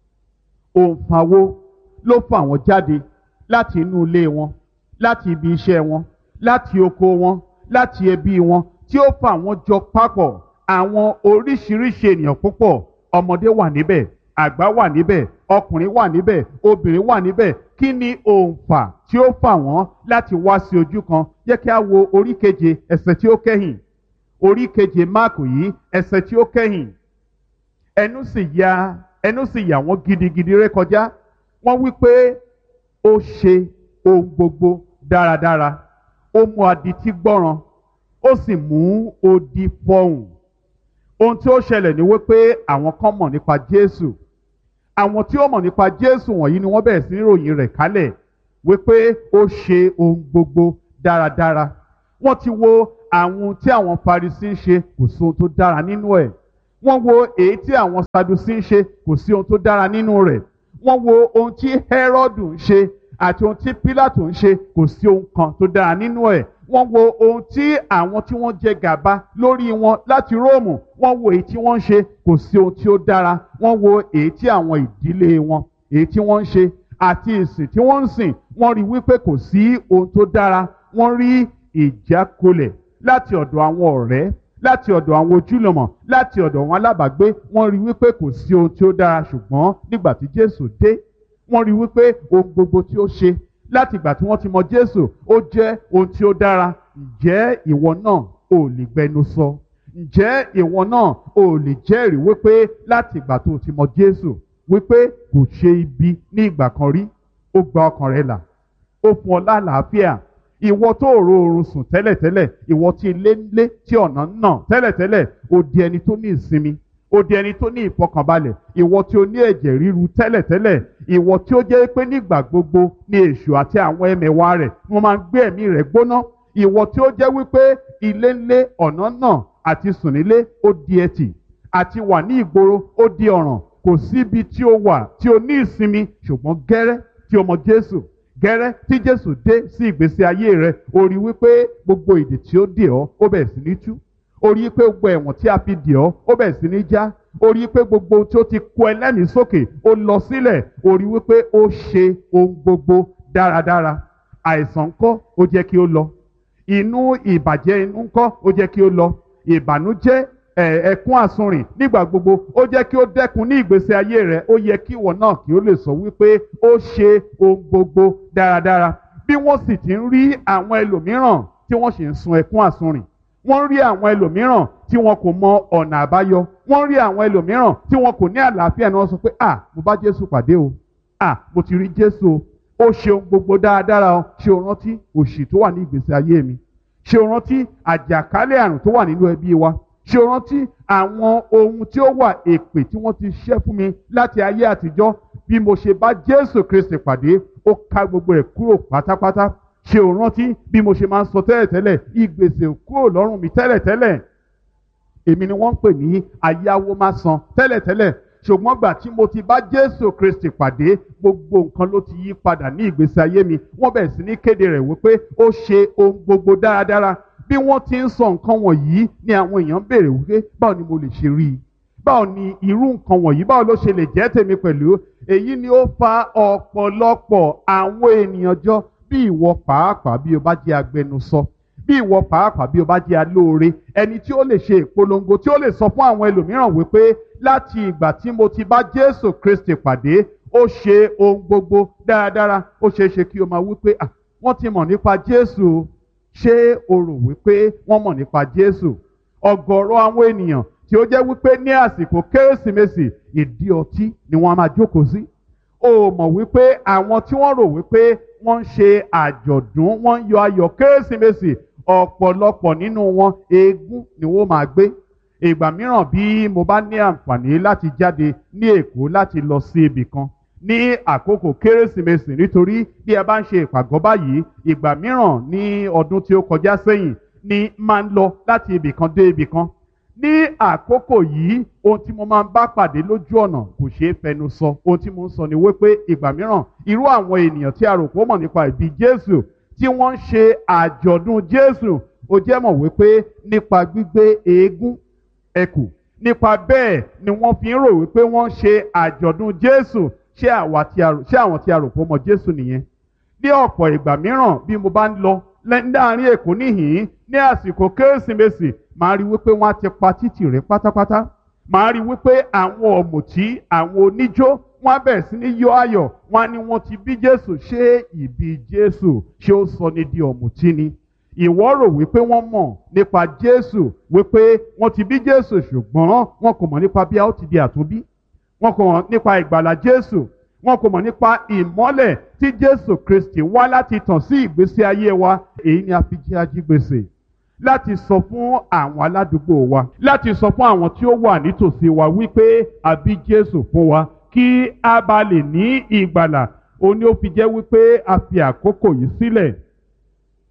Òǹfà wo ló fà wọ́n jáde láti inú ilé wọn, láti ibi iṣẹ́ wọn, láti oko wọn, láti ẹbí wọn, tí ó fà wọ́n jọ papọ̀? Àwọn oríṣiríṣi ènìyàn púpọ̀, ọmọdé wà níbẹ̀, àgbà wà níbẹ̀, ọkùnrin wà níbẹ̀, obìnrin wà níbẹ̀. Kí ni òǹfà tí ó fà wọ́n láti wá sí ojú kan? Jẹ́ kí a wo orí 7 ẹsẹ̀ tí ó kẹ́yìn. Orí 7 Máàkù yìí ẹsẹ̀ tí ó kẹ́yìn. Ẹnu sì yà wọ́n gidigidi rékọjá. Wọ́n wí pé ó ṣe ohun gbogbo dáradára. Ó mú adití gbọ́ràn, ó sì mú odi fọhùn. Ohun tí ó ṣẹlẹ̀ ni wípé àwọn kan mọ̀ nípa Jésù. Àwọn tí ó mọ̀ nípa Jésù wọ̀nyí ni wọ́n bẹ̀rẹ̀ sí ní ròyìn rẹ̀ kálẹ̀ wípé ó ṣe ohun gbogbo dáradára. Wọ́n ti wo àwọn ohun tí àwọn Farisí ń ṣe kò sí ohun tó dára nínú ẹ̀. Wọ́n wo èyí tí àwọn Sadusí ń ṣe kò sí ohun tó dára nínú rẹ̀. Wọ́n wo ohun tí Hẹ́rọ́dù ń ṣe àti ohun tí Pílátù ń ṣe kò sí ohun kan tó dára nínú ẹ̀. Wọ́n wo ohun tí àwọn tí wọ́n jẹ gàba lórí wọn láti Róòmù, wọ́n wo èyí tí wọ́n ń ṣe kò sí ohun tí ó dára. Wọ́n wo èyí tí àwọn ìdílé wọn èyí tí wọ́n ń ṣe àti ìsìn tí wọ́n ń sìn, wọ́n rí wípé kò sí ohun tó dára. Wọ́n rí ìjákulẹ̀ láti ọ̀dọ̀ àwọn ọ̀rẹ́, láti ọ̀dọ̀ àwọn ojúlùmọ̀, láti ọ̀dọ̀ àwọn alábàágbé. Wọ́n rí wípé kò sí ohun tí ó dára, ṣùgbọ́n nígbà tí Jésù dé, wọ́n rí wípé ohun gbogbo tí ó ṣe láti ìgbà tí wọ́n ti mọ Jésù ó jẹ́ ohun tí ó dára. Ǹjẹ́ ìwọ náà ò lè gbẹnu sọ? Ǹjẹ́ ìwọ náà ò lè jẹ́rìí wípé láti ìgbà tó ti mọ Jésù wípé kò ṣe ibi ní ìgbà kan rí, ó gba ọkàn rẹ là, ó fún ọ lálàáfíà? Ìwọ tó ò roorun sùn tẹ́lẹ̀tẹ́lẹ̀, ìwọ tí ilé ń lé tí ọ̀nà ń nà tẹ́lẹ̀tẹ́lẹ̀, ó di ẹni tó ní ìsinmi, ó di ẹni tó ní ìfọkànbalẹ̀. Ìwọ tí ó ní ẹ̀jẹ̀ ríru tẹ́lẹ̀tẹ́lẹ̀, ìwọ tí ó jẹ́ pé nígbà gbogbo ni èṣù àti àwọn ẹmẹ̀wà rẹ̀ wọ́n máa ń gbé ẹ̀mí rẹ̀ gbóná. Ìwọ tí ó jẹ́ wípé ilé ń lé ọ̀nà ń nà àti sùn nílé ó di ẹtì, àti wà ní ìgboro ó di ọ̀ràn. Kò síbi tí ó wà tí ó ní ìsinmi, ṣùgbọ́n gẹ́rẹ́ tí o mọ Jésù, gẹ́rẹ́ tí Jésù dé sí ìgbésí ayé rẹ, ó rí wípé gbogbo ìdè tí ó dè ọ́ ó bẹ̀rẹ̀ sí ní tú. Ó rí pé gbogbo ẹ̀wọ̀n tí a fi dè ọ́ ó bẹ̀rẹ̀ sí ní já. Ó rí pé gbogbo tí ó ti kó ẹlẹ́mìí sókè ó lọ sílẹ̀. Ó rí wípé ó ṣe ohun gbogbo dáradára. Àìsàn ńkọ́ ó jẹ́ kí ó lọ. Inú ìbàjẹ́ inú ńkọ́ ó jẹ́ kí ó lọ. Ìbànújẹ́ ẹkún àsunrìn nígbà gbogbo ó jẹ́ kí ó dẹ́kun ní ìgbésí ayé rẹ̀. Ó yẹ kí ìwọ náà kí ó lè sọ wípé ó ṣe ohun gbogbo dáradára. Bí wọ́n sì ti ń rí àwọn ẹlòmíràn tí wọ́n sì ń sun ẹkún àsunrìn, wọ́n rí àwọn ẹlòmíràn tí wọn kò mọ ọ̀nà àbáyọ, wọ́n rí àwọn ẹlòmíràn tí wọn kò ní àlàáfíà, ni wọ́n sọ pé mo bá Jésù pàdé o, mo ti rí Jésù o, ó ṣe ohun gbogbo dáradára o. Ṣé o rántí òṣì tó wà ní ìgbésí ayé mi? Ṣé o rántí àjàkálẹ̀ àrùn tó wà nínú ẹbí wa? Ṣé o rántí àwọn ohun tí ó wà, èpè tí wọ́n ti ṣẹ́ fún mi láti ayé àtijọ́? Bí mo ṣe bá Jésù Kristi pàdé, ó ká gbogbo rẹ̀ kúrò pátápátá. Ṣé o rántí bí mo ṣe máa ń sọ tẹ́lẹ̀tẹ́lẹ̀, ìgbèsè kúrò lọ́rùn mi tẹ́lẹ̀tẹ́lẹ̀? Èmi ni wọ́n ń pè ní ayáwó má san tẹ́lẹ̀tẹ́lẹ̀, ṣùgbọ́n gbà tí mo ti bá Jésù Kristi pàdé, gbogbo nǹkan ló ti yí padà ní ìgbésí ayé mi. Wọ́n bẹ̀rẹ̀ sí ní kéde rẹ̀ wípé ó ṣe ohun gbogbo dáradára. Bí wọ́n ti ń sọ nǹkan wọ̀nyí ni àwọn èèyàn béèrè wípé báwo ni mo lè ṣe rí i? Báwo ni irú nǹkan wọ̀nyí, báwo ló ṣe lè jẹ́ tèmi pẹ̀lú? Èyí ni ó fa ọ̀pọ̀lọpọ̀ àwọn ènìyàn jọ. Bí ìwọ pàápàá bí o bá jẹ́ agbẹnusọ, bí ìwọ pàápàá bí o bá jẹ́ alóore, ẹni tí ó lè ṣe ìpolongo, tí ó lè sọ fún àwọn ẹlòmíràn wípé láti ìgbà tí mo ti bá Jésù Kristi pàdé, ó ṣe ohun gbogbo dáradára. Ó ṣeé ṣe kí o máa wípé wọ́n ti mọ̀ nípa Jésù. Ṣé o rò wípé wọ́n mọ̀ nípa Jésù? Ọ̀gọ̀rọ̀ àwọn ènìyàn tí ó jẹ́ wípé ní àsìkò Kérésìmesì ìdí ọtí ni wọ́n máa jókòó sí. O mọ̀ wípé àwọn tí wọ́n rò wípé wọ́n ń ṣe àjọ̀dún, wọ́n ń yọ ayọ̀ Kérésìmesì, ọ̀pọ̀lọpọ̀ nínú wọn eégún ni wọ́n máa gbé. Ìgbà mìíràn bí mo bá ní àǹfààní láti jáde ní Èkó láti lọ sí ibì kan ní àkókò Kérésìmesì, nítorí bí a bá ń ṣe ìpàgọ́ báyìí, ìgbà mìíràn ní ọdún tí ó kọjá sẹ́yìn ni máa ń lọ láti ibì kan dé ibì kan. Ní àkókò yìí, ohun tí mo máa ń bá pàdé lójú ọ̀nà kò ṣeé fẹnu sọ. Ohun tí mo ń sọ ni wípé ìgbà mìíràn irú àwọn ènìyàn tí a rò pé ó mọ̀ nípa ìbí Jésù, tí wọ́n ń ṣe àjọ̀dún Jésù, ó jẹ́ mọ̀ wípé nípa gbígbé eégún, ẹkù, nípa bẹ́ẹ̀ ni wọ́n fi ń rò wípé wọ́n ń ṣe àjọ̀dún Jésù. Ṣé àwọn tí a rò pé ó mọ Jésù nìyẹn? Ní ọ̀pọ̀ ìgbà mìíràn bí mo bá ń lọ láàrin Èkó níhìn-ín ní àsìkò Kérésìmesì, màá rí wípé wọ́n á ti pa títì rẹ̀ pátápátá. Màá rí wípé àwọn ọ̀mùtí, àwọn oníjó, wọ́n á bẹ̀rẹ̀ sí ní yọ ayọ̀. Wọ́n á ní wọ́n ti bí Jésù. Ṣé ìbí Jésù ṣé ó sọ ní di ọ̀mùtí ni? Ìwọ rò wípé wọ́n mọ̀ nípa Jésù, wípé wọ́n ti bí Jésù, ṣùgbọ́n wọn kò mọ̀ nípa bí a ó ti di àtúnbí. Wọn kò mọ̀ nípa ìgbàlà Jésù. Wọn kò mọ̀ nípa ìmọ́lẹ̀ tí Jésù Kristi wá láti tàn sí ìgbésí ayé wa. Èyí ni a fi jẹ́ ajígbèsè láti sọ fún àwọn aládùúgbò wa, láti sọ fún àwọn tí ó wà nítòsí wa wípé a bí Jésù fún wa kí a bá lè ní ìgbàlà. Ó ní ó fi jẹ́ wípé a fi àkókò yìí sílẹ̀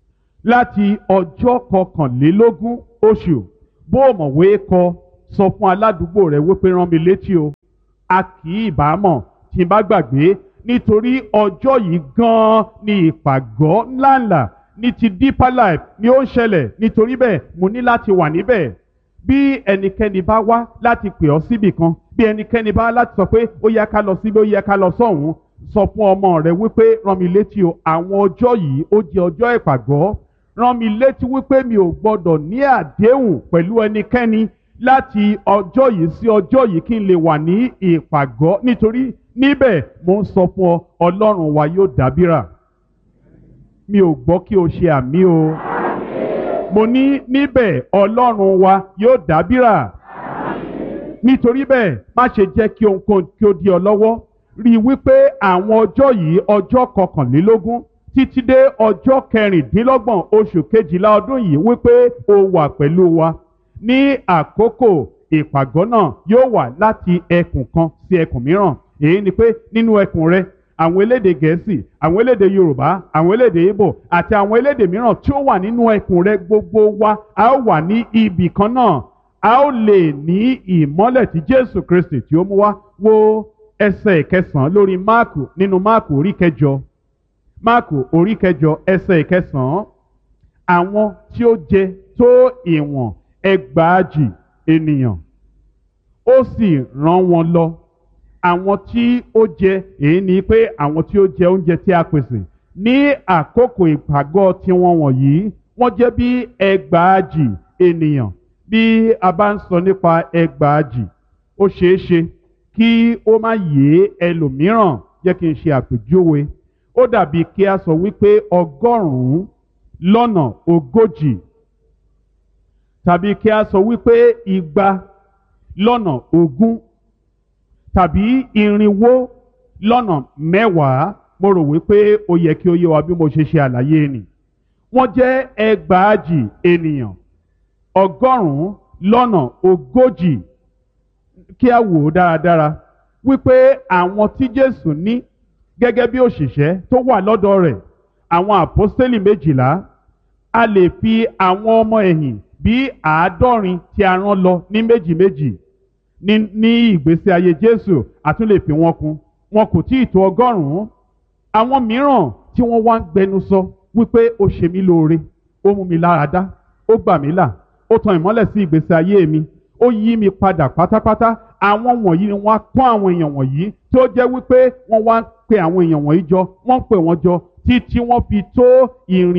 láti ọjọ́ kọkànlélógún oṣù bó o mọ̀wé kọ sọ fún aládùúgbò rẹ wípé rán mi létí o a kì í bá mọ̀ tí n bá gbàgbé nítorí ọjọ́ yìí gan-an ni ìpàgọ́ ńláńlá ní ti Deeper Life ni ó ń ṣẹlẹ̀ nítorí bẹ́ẹ̀ mo ní láti wà níbẹ̀. Bí ẹnikẹ́ni bá wá láti pè ọ́ síbì kan bí ẹnikẹ́ni bá láti sọ pé ó yẹ ká lọ síbí ó yẹ ká lọ sọ́hùn sọ fún ọmọ rẹ wípé rán mi létí o àwọn ọjọ́ yìí ó jẹ́ ọjọ́ ìpàgọ́ rán mi létí wípé mi ò gbọ́dọ̀ ní àdéhùn pẹ̀lú ẹnikẹ́ni láti ọjọ́ yìí sí ọjọ́ yìí kí n lè wà ní ìpàgọ́ nítorí níbẹ̀ mo ń sọ fún ọ Ọlọ́run wa yóò dábìrà. Mi ò gbọ́ kí o ṣe àmì o. Mo ní níbẹ̀ Ọlọ́run wa yóò dábìrà. Nítorí bẹ́ẹ̀ má ṣe jẹ́ kí ohunkóhun kí ó dí ọ lọ́wọ́. Rí i wípé àwọn ọjọ́ yìí ọjọ́ kọkànlélógún títí dé ọjọ́ kẹrìndínlọ́gbọ̀n oṣù kejìlá ọdún yìí wípé o wà pẹ̀lú wa. Ní àkókò ìpàgọ́ náà yóò wà láti ẹkùn kan sí ẹkùn mìíràn. Èyí ni pé nínú ẹkùn rẹ àwọn elédè Gẹ̀ẹ́sì àwọn elédè Yorùbá àwọn elédè Ìgbò àti àwọn elédè mìíràn tí ó wà nínú ẹkùn rẹ gbogbo wa a ó wà ní ibì kan náà a ó lè ní ìmọ́lẹ̀ tí Jésù Kristi tí ó mú wá. Wo ẹsẹ̀ ìkẹsàn-án lórí Máàkù nínú Máàkù orí kẹjọ Máàkù orí kẹjọ ẹsẹ̀ ìkẹsàn-án àwọn tí ó jẹ tó ìwọ̀n 6,000 ènìyàn ó sì rán wọn lọ. Àwọn tí ó jẹ èyí ni pé àwọn tí ó jẹ oúnjẹ tí a pèsè ní àkókò ìpàgọ́ tiwọn wọ̀nyí wọ́n jẹ́ bí 6,000 ènìyàn. Bí a bá ń sọ nípa 6,000 ó ṣeé ṣe kí ó má yé ẹlòmíràn jẹ́ kí n ṣe àpèjúwe. Ó dàbí kí a sọ wípé 140 tàbí kí a sọ wípé 220 tàbí 410. Mo rò wípé ó yẹ kí ó yé wa bí mo ṣe ṣe àlàyé nì. Wọ́n jẹ́ 6,000 ènìyàn 140. Kí a wò ó dáradára wípé àwọn tí Jésù ní gẹ́gẹ́ bí òṣìṣẹ́ tó wà lọ́dọ̀ rẹ̀ àwọn àpọ́stélì 12 a lè fi àwọn ọmọ ẹ̀yìn bí 70 tí a rán lọ ní méjì méjì ní ìgbésí ayé Jésù a tún lè fi wọn kún wọn kò tí ì tó 100. Àwọn mìíràn tí wọ́n wá ń gbẹnu sọ wípé ó ṣe mí lóore ó mú mi lára dá ó gbà mí là ó tan ìmọ́lẹ̀ sí ìgbésí ayé mi ó yí mi padà pátápátá. Àwọn wọ̀nyí ni wọ́n kọ́ àwọn èèyàn wọ̀nyí tó jẹ́ wípé wọ́n wá ń pe àwọn èèyàn wọ̀nyí jọ wọ́n pè wọ́n jọ títí wọ́n fi tó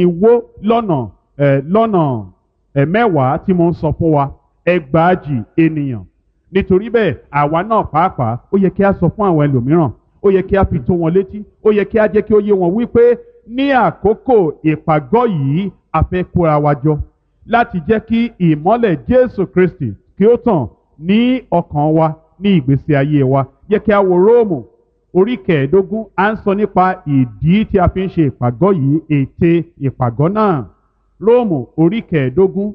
450 tí mo ń sọ fún wa 6,000 ènìyàn. Nítorí bẹ́ẹ̀ àwa náà pàápàá ó yẹ kí a sọ fún àwọn ẹlòmíràn ó yẹ kí a fi tó wọn létí ó yẹ kí a jẹ́ kí ó yé wọn wípé ní àkókò ìpàgọ́ yìí a fẹ́ kóra wa jọ láti jẹ́ kí ìmọ́lẹ̀ Jésù Kristi kí ó tàn ní ọkàn wa ní ìgbésí ayé wa. Jẹ́ kí a wo Róòmù orí 15 à ń sọ nípa ìdí tí a fi ń ṣe ìpàgọ́ yìí ète ìpàgọ́ náà. Róòmù orí 15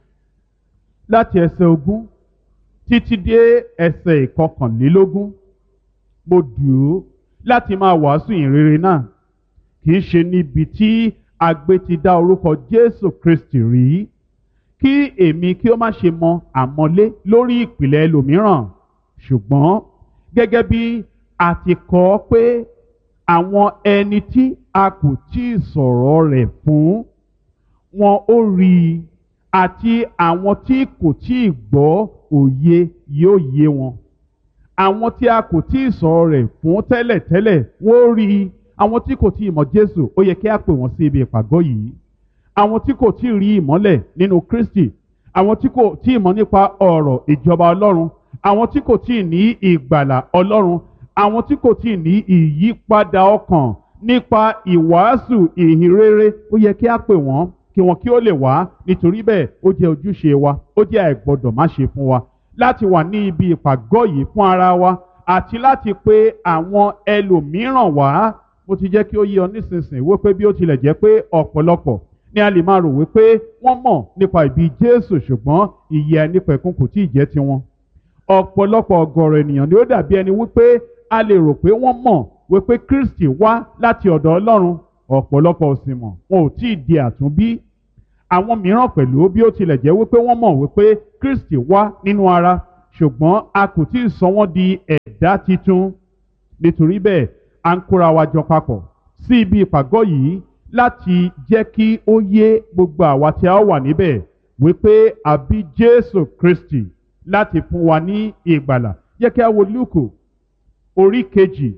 láti ẹsẹ̀ 20 títí dé ẹsẹ̀ 21. Mo dùn ú láti máa wàásù ìrere náà kì í ṣe níbi tí agbé ti dá orúkọ Jésù Kristi rí kí èmi kí ó má ṣe mọ àmọ́lé lórí ìpìlẹ̀ ẹlòmíràn ṣùgbọ́n gẹ́gẹ́ bí a ti kọ ọ́ pé àwọn ẹni tí a kò tí ì sọ̀rọ̀ rẹ̀ fún wọn ó rí i àti àwọn tí kò tí ì gbọ́ òye yóò yé wọn. Àwọn tí a kò tí ì sọ̀rọ̀ rẹ̀ fún tẹ́lẹ̀tẹ́lẹ̀ wọ́n ó rí i. Àwọn tí kò tí ì mọ̀ Jésù ó yẹ kí a pè wọ́n sí ibi ìpàgọ́ yìí. Àwọn tí kò tí ì rí ìmọ́lẹ̀ nínú Kristi àwọn tí kò tí ì mọ̀ nípa ọ̀rọ̀ ìjọba Ọlọ́run àwọn tí kò tí ì ní ìgbàlà Ọlọ́run àwọn tí kò tí ì ní ìyípadà ọkàn nípa ìwàásù ìhìnrere ó yẹ kí a pè wọ́n kí wọn kí ó lè wá. Nítorí bẹ́ẹ̀ ó jẹ́ ojúṣe wa ó jẹ́ àìgbọ́dọ̀ má ṣe fún wa láti wà ní ibi ìpàgọ́ yìí fún ara wa àti láti pe àwọn ẹlòmíràn wá. Mo ti jẹ́ kí ó yé ọ nísinsìnyí wípé bí ó tilẹ̀ jẹ́ pé ọ̀pọ̀lọpọ̀ ni a lè máa rò wípé wọ́n mọ̀ nípa ìbí Jésù ṣùgbọ́n ìyè àìnípẹ̀kun kò tí ì jẹ́ tiwọn. Ọ̀pọ̀lọpọ̀ ọ̀gọ̀rọ̀ ènìyàn ni ó dàbí ẹni wípé a lè rò pé wọ́n mọ̀ wípé Kristi wá láti ọ̀dọ̀ Ọlọ́run ọ̀pọ̀lọpọ̀ ò sì mọ̀ wọn ò tí ì di àtúnbí àwọn mìíràn pẹ̀lú bí ó tilẹ̀ jẹ́ wípé wọ́n mọ̀ wípé Kristi wá nínú ara ṣùgbọ́n a kò tí ì sọ wọ́n di ẹ̀dá titun. Nítorí bẹ́ẹ̀ à ń kóra wa jọ papọ̀ sí ibi ìpàgọ́ yìí láti jẹ́ kí ó yé gbogbo àwa tí a wà níbẹ̀ wípé a bí Jésù Kristi láti fún wa ní ìgbàlà. Jẹ́ kí a wo Lúùkù orí kejì.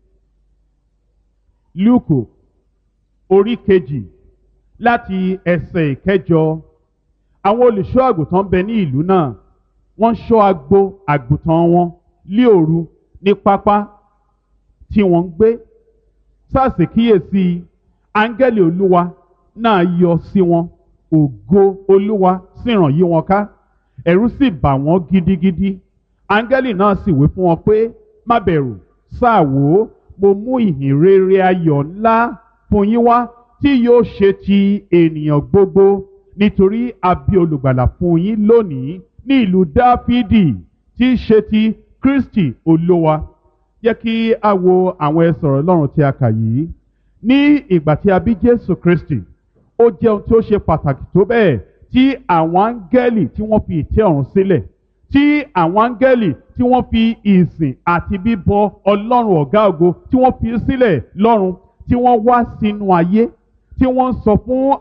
Lúùkù orí kejì láti ẹsẹ̀ ìkẹjọ. Àwọn olùṣọ́ àgùntàn bẹ ní ìlú náà, wọ́n ṣọ́ agbo àgùntàn wọn lí òru ní pápá tí wọ́n ń gbé. Sáàsì kíyèsí, áńgẹ́lì Olúwa náà yọ sí wọn, ògo Olúwa sì ràn yí wọn ká, ẹ̀rù sì bà wọ́n gidigidi. Áńgẹ́lì náà sì wí fún wọn pé, má bẹ̀rù, sáà wò ó, mo mú ìhìn rere ayọ̀ ńlá fún yín wá tí yóò ṣe ti ènìyàn gbogbo, nítorí a bí olùgbàlà fún yín lónìí ní ìlú Dáfídì, tí í ṣe ti Kristi Olúwa. Jẹ́ kí a wo àwọn ẹsẹ̀ ọ̀rọ̀ Ọlọ́run tí a kà yìí. Ní ìgbà tí a bí Jésù Kristi, ó jẹ́ ohun tí ó ṣe pàtàkì tó bẹ́ẹ̀ tí àwọn áńgẹ́lì tí wọ́n fi ìtẹ́ ọ̀run sílẹ̀, tí àwọn áńgẹ́lì tí wọ́n fi ìsìn àti bíbọ Ọlọ́run ọ̀gá ògo tí wọ́n fi sílẹ̀ lọ́run, tí wọ́n wá sínú ayé, tí wọ́n ń sọ fún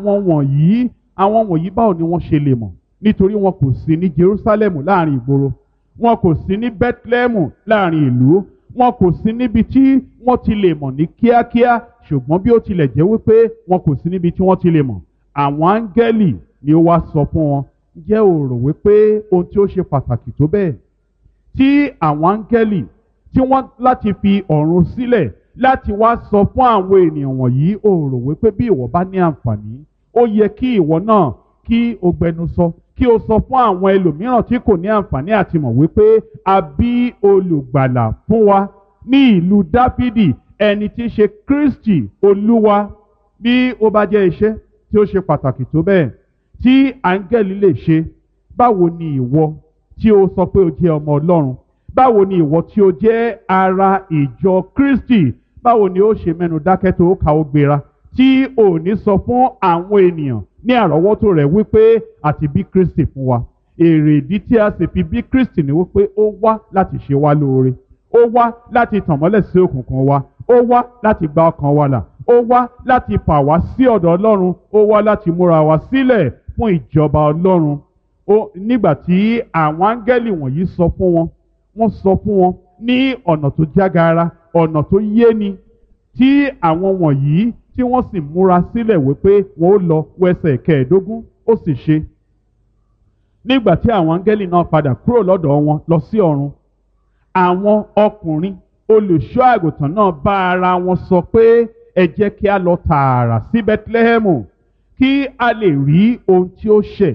àwọn wọ̀nyí báwo ni wọ́n ṣe lè mọ̀, nítorí wọn kò sí ní Jerusalem láàrin ìgboro, wọn kò sí ní Bethlehem láàrin ìlú, wọn kò sí níbi tí wọ́n ti lè mọ̀ ní kíákíá. Ṣùgbọ́n bí ó tilẹ̀ jẹ́ wípé wọn kò sí níbi tí wọ́n ti lè mọ̀, àwọn áńgẹ́lì ni ó wá sọ fún wọn. Ǹjẹ́ o rò wípé ohun tí ó ṣe pàtàkì tó bẹ́ẹ̀ tí àwọn áńgẹ́lì tí wọ́n láti fi ọ̀run sílẹ̀ láti wá sọ fún àwọn ènìyàn wọ̀nyí, o rò wípé bí ìwọ bá ní àǹfààní, ó yẹ kí ìwọ náà kí o gbẹnusọ, kí o sọ fún àwọn ẹlòmíràn tí kò ní àǹfààní àti mọ̀ wípé a bí olùgbàlà fún wa ní ìlú Dáfídì, ẹni tí í ṣe Kristi Olúwa. Bí ó bá jẹ́ iṣẹ́ tí ó ṣe pàtàkì tó bẹ́ẹ̀ tí áńgẹ́lì lè ṣe, báwo ni ìwọ tí ó sọ pé o jẹ́ ọmọ Ọlọ́run, báwo ni ìwọ tí ó jẹ́ ara ìjọ Kristi, báwo ni ó ṣe mẹ́nu dákẹ́ tó kà ó gbéra tí ò ní sọ fún àwọn ènìyàn ní àrọ́wọ́tó rẹ̀ wípé àti bí Kristi fún wa. Èrè ìdí tí a sì fi bí Kristi ni wípé ó wá láti ṣe wá lóore, ó wá láti tàn mọ́lẹ̀ sí òkùnkùn wa, ó wá láti gba ọkàn wa là, ó wá láti fà wá sí ọ̀dọ̀ Ọlọ́run, ó wá láti múra wa sílẹ̀ fún ìjọba Ọlọ́run. Nígbà tí àwọn áńgẹ́lì wọ̀nyí sọ fún wọn, wọ́n sọ fún wọn ní ọ̀nà tó jágara, ọ̀nà tó yéni, tí àwọn wọ̀nyí tí wọ́n sì múra sílẹ̀ wípé wọ́n ó lọ wẹsẹ̀ 15, ó sì ṣe. Nígbà tí àwọn áńgẹ́lì náà padà kúrò lọ́dọ̀ wọn lọ sí ọ̀run, àwọn ọkùnrin olùṣọ́ àgùntàn náà bá ara wọn sọ pé ẹ jẹ́ kí a lọ tààrà sí Bẹ́tílẹ́hẹ́mù kí a lè rí ohun tí ó ṣe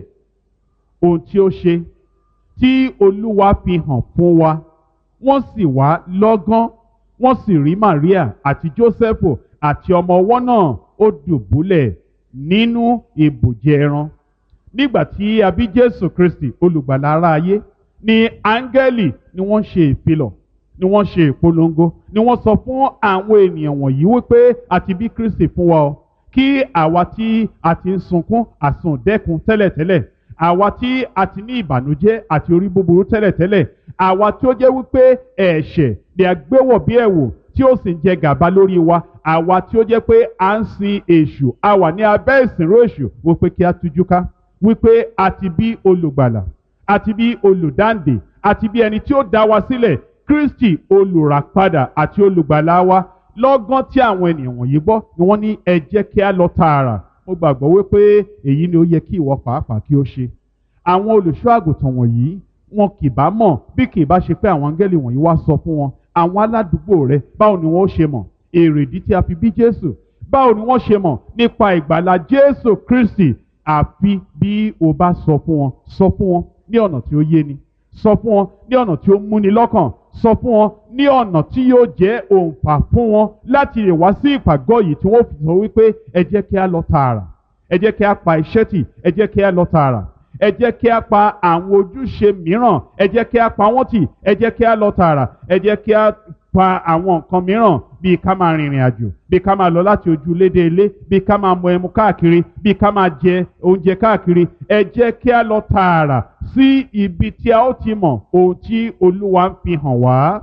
tí Olúwa fi hàn fún wa. Wọ́n sì wá lọ́gán, wọ́n sì rí Màríà àti Jósẹ́fù àti ọmọ ọwọ́ náà, ó dùbúlẹ̀ nínú ibùjẹ ẹran. Nígbà tí a bí Jésù Kristi olùgbàlà ará ayé, ni áńgẹ́lì ni wọ́n ṣe ìfilọ̀, ni wọ́n ṣe ìpolongo, ni wọ́n sọ fún àwọn ènìyàn wọ̀nyí wípé àti bí Kristi fún wa o, kí àwa tí a ti ń sunkún àsundẹ́kun tẹ́lẹ̀tẹ́lẹ̀, àwa tí a ti ní ìbànújẹ́ àti orí búburú tẹ́lẹ̀tẹ́lẹ̀, àwa tí ó jẹ́ wípé ẹ̀ṣẹ̀ ni a gbé wọ̀ bí ẹ̀wù tí ó sì ń jẹ gàba lórí wa, àwa tí ó jẹ́ pé à ń sin èṣù, a wà ní abẹ́ ìsìnrú èṣù, wípé kí a tújú ká, wípé a ti bí olùgbàlà, a ti bí olùdáǹdè, a ti bí ẹni tí ó dá wa sílẹ̀, Kristi olùràpadà àti olùgbàlà wa. Lọ́gán tí àwọn ènìyàn wọ̀nyí gbọ́ ni wọ́n ní ẹ jẹ́ kí a lọ tààrà. Mo gbàgbọ́ wípé èyí ni ó yẹ kí ìwọ pàápàá kí ó ṣe. Àwọn olùṣọ́ àgùntàn wọ̀nyí wọn kì bá mọ̀ bí kì bá ṣe pé àwọn áńgẹ́lì wọ̀nyí wá sọ fún wọn. Àwọn aládùúgbò rẹ, báwo ni wọ́n ó ṣe mọ̀ èrèdí tí a fi bí Jésù? Báwo ni wọ́n ṣe mọ̀ nípa ìgbàlà Jésù Kristi? Àfi bí o bá sọ fún wọn ní ọ̀nà tí ó yéni, sọ fún wọn ní ọ̀nà tí ó múni lọ́kàn, sọ fún wọn ní ọ̀nà tí yóò jẹ́ òǹfà fún wọn láti lè wá sí ìpàgọ́ yìí tí wọ́n fi sọ wípé ẹ jẹ́ kí a lọ tààrà, ẹ jẹ́ kí a pa iṣẹ́ tì, ẹ jẹ́ kí a lọ tààrà, ẹ jẹ́ kí a pa àwọn ojúṣe mìíràn, ẹ jẹ́ kí a pa wọ́n tì, ẹ jẹ́ kí a lọ tààrà, ẹ jẹ́ kí a pa àwọn nǹkan mìíràn bíi ká máa rìnrìn àjò bíi ká máa lọ láti ojú ilé dé ilé bíi ká máa mu ẹmu káàkiri bíi ká máa jẹ oúnjẹ káàkiri ẹ jẹ́ kí a lọ tààrà sí ibi tí a ó ti mọ̀ ohun tí Olúwa ń fi hàn wá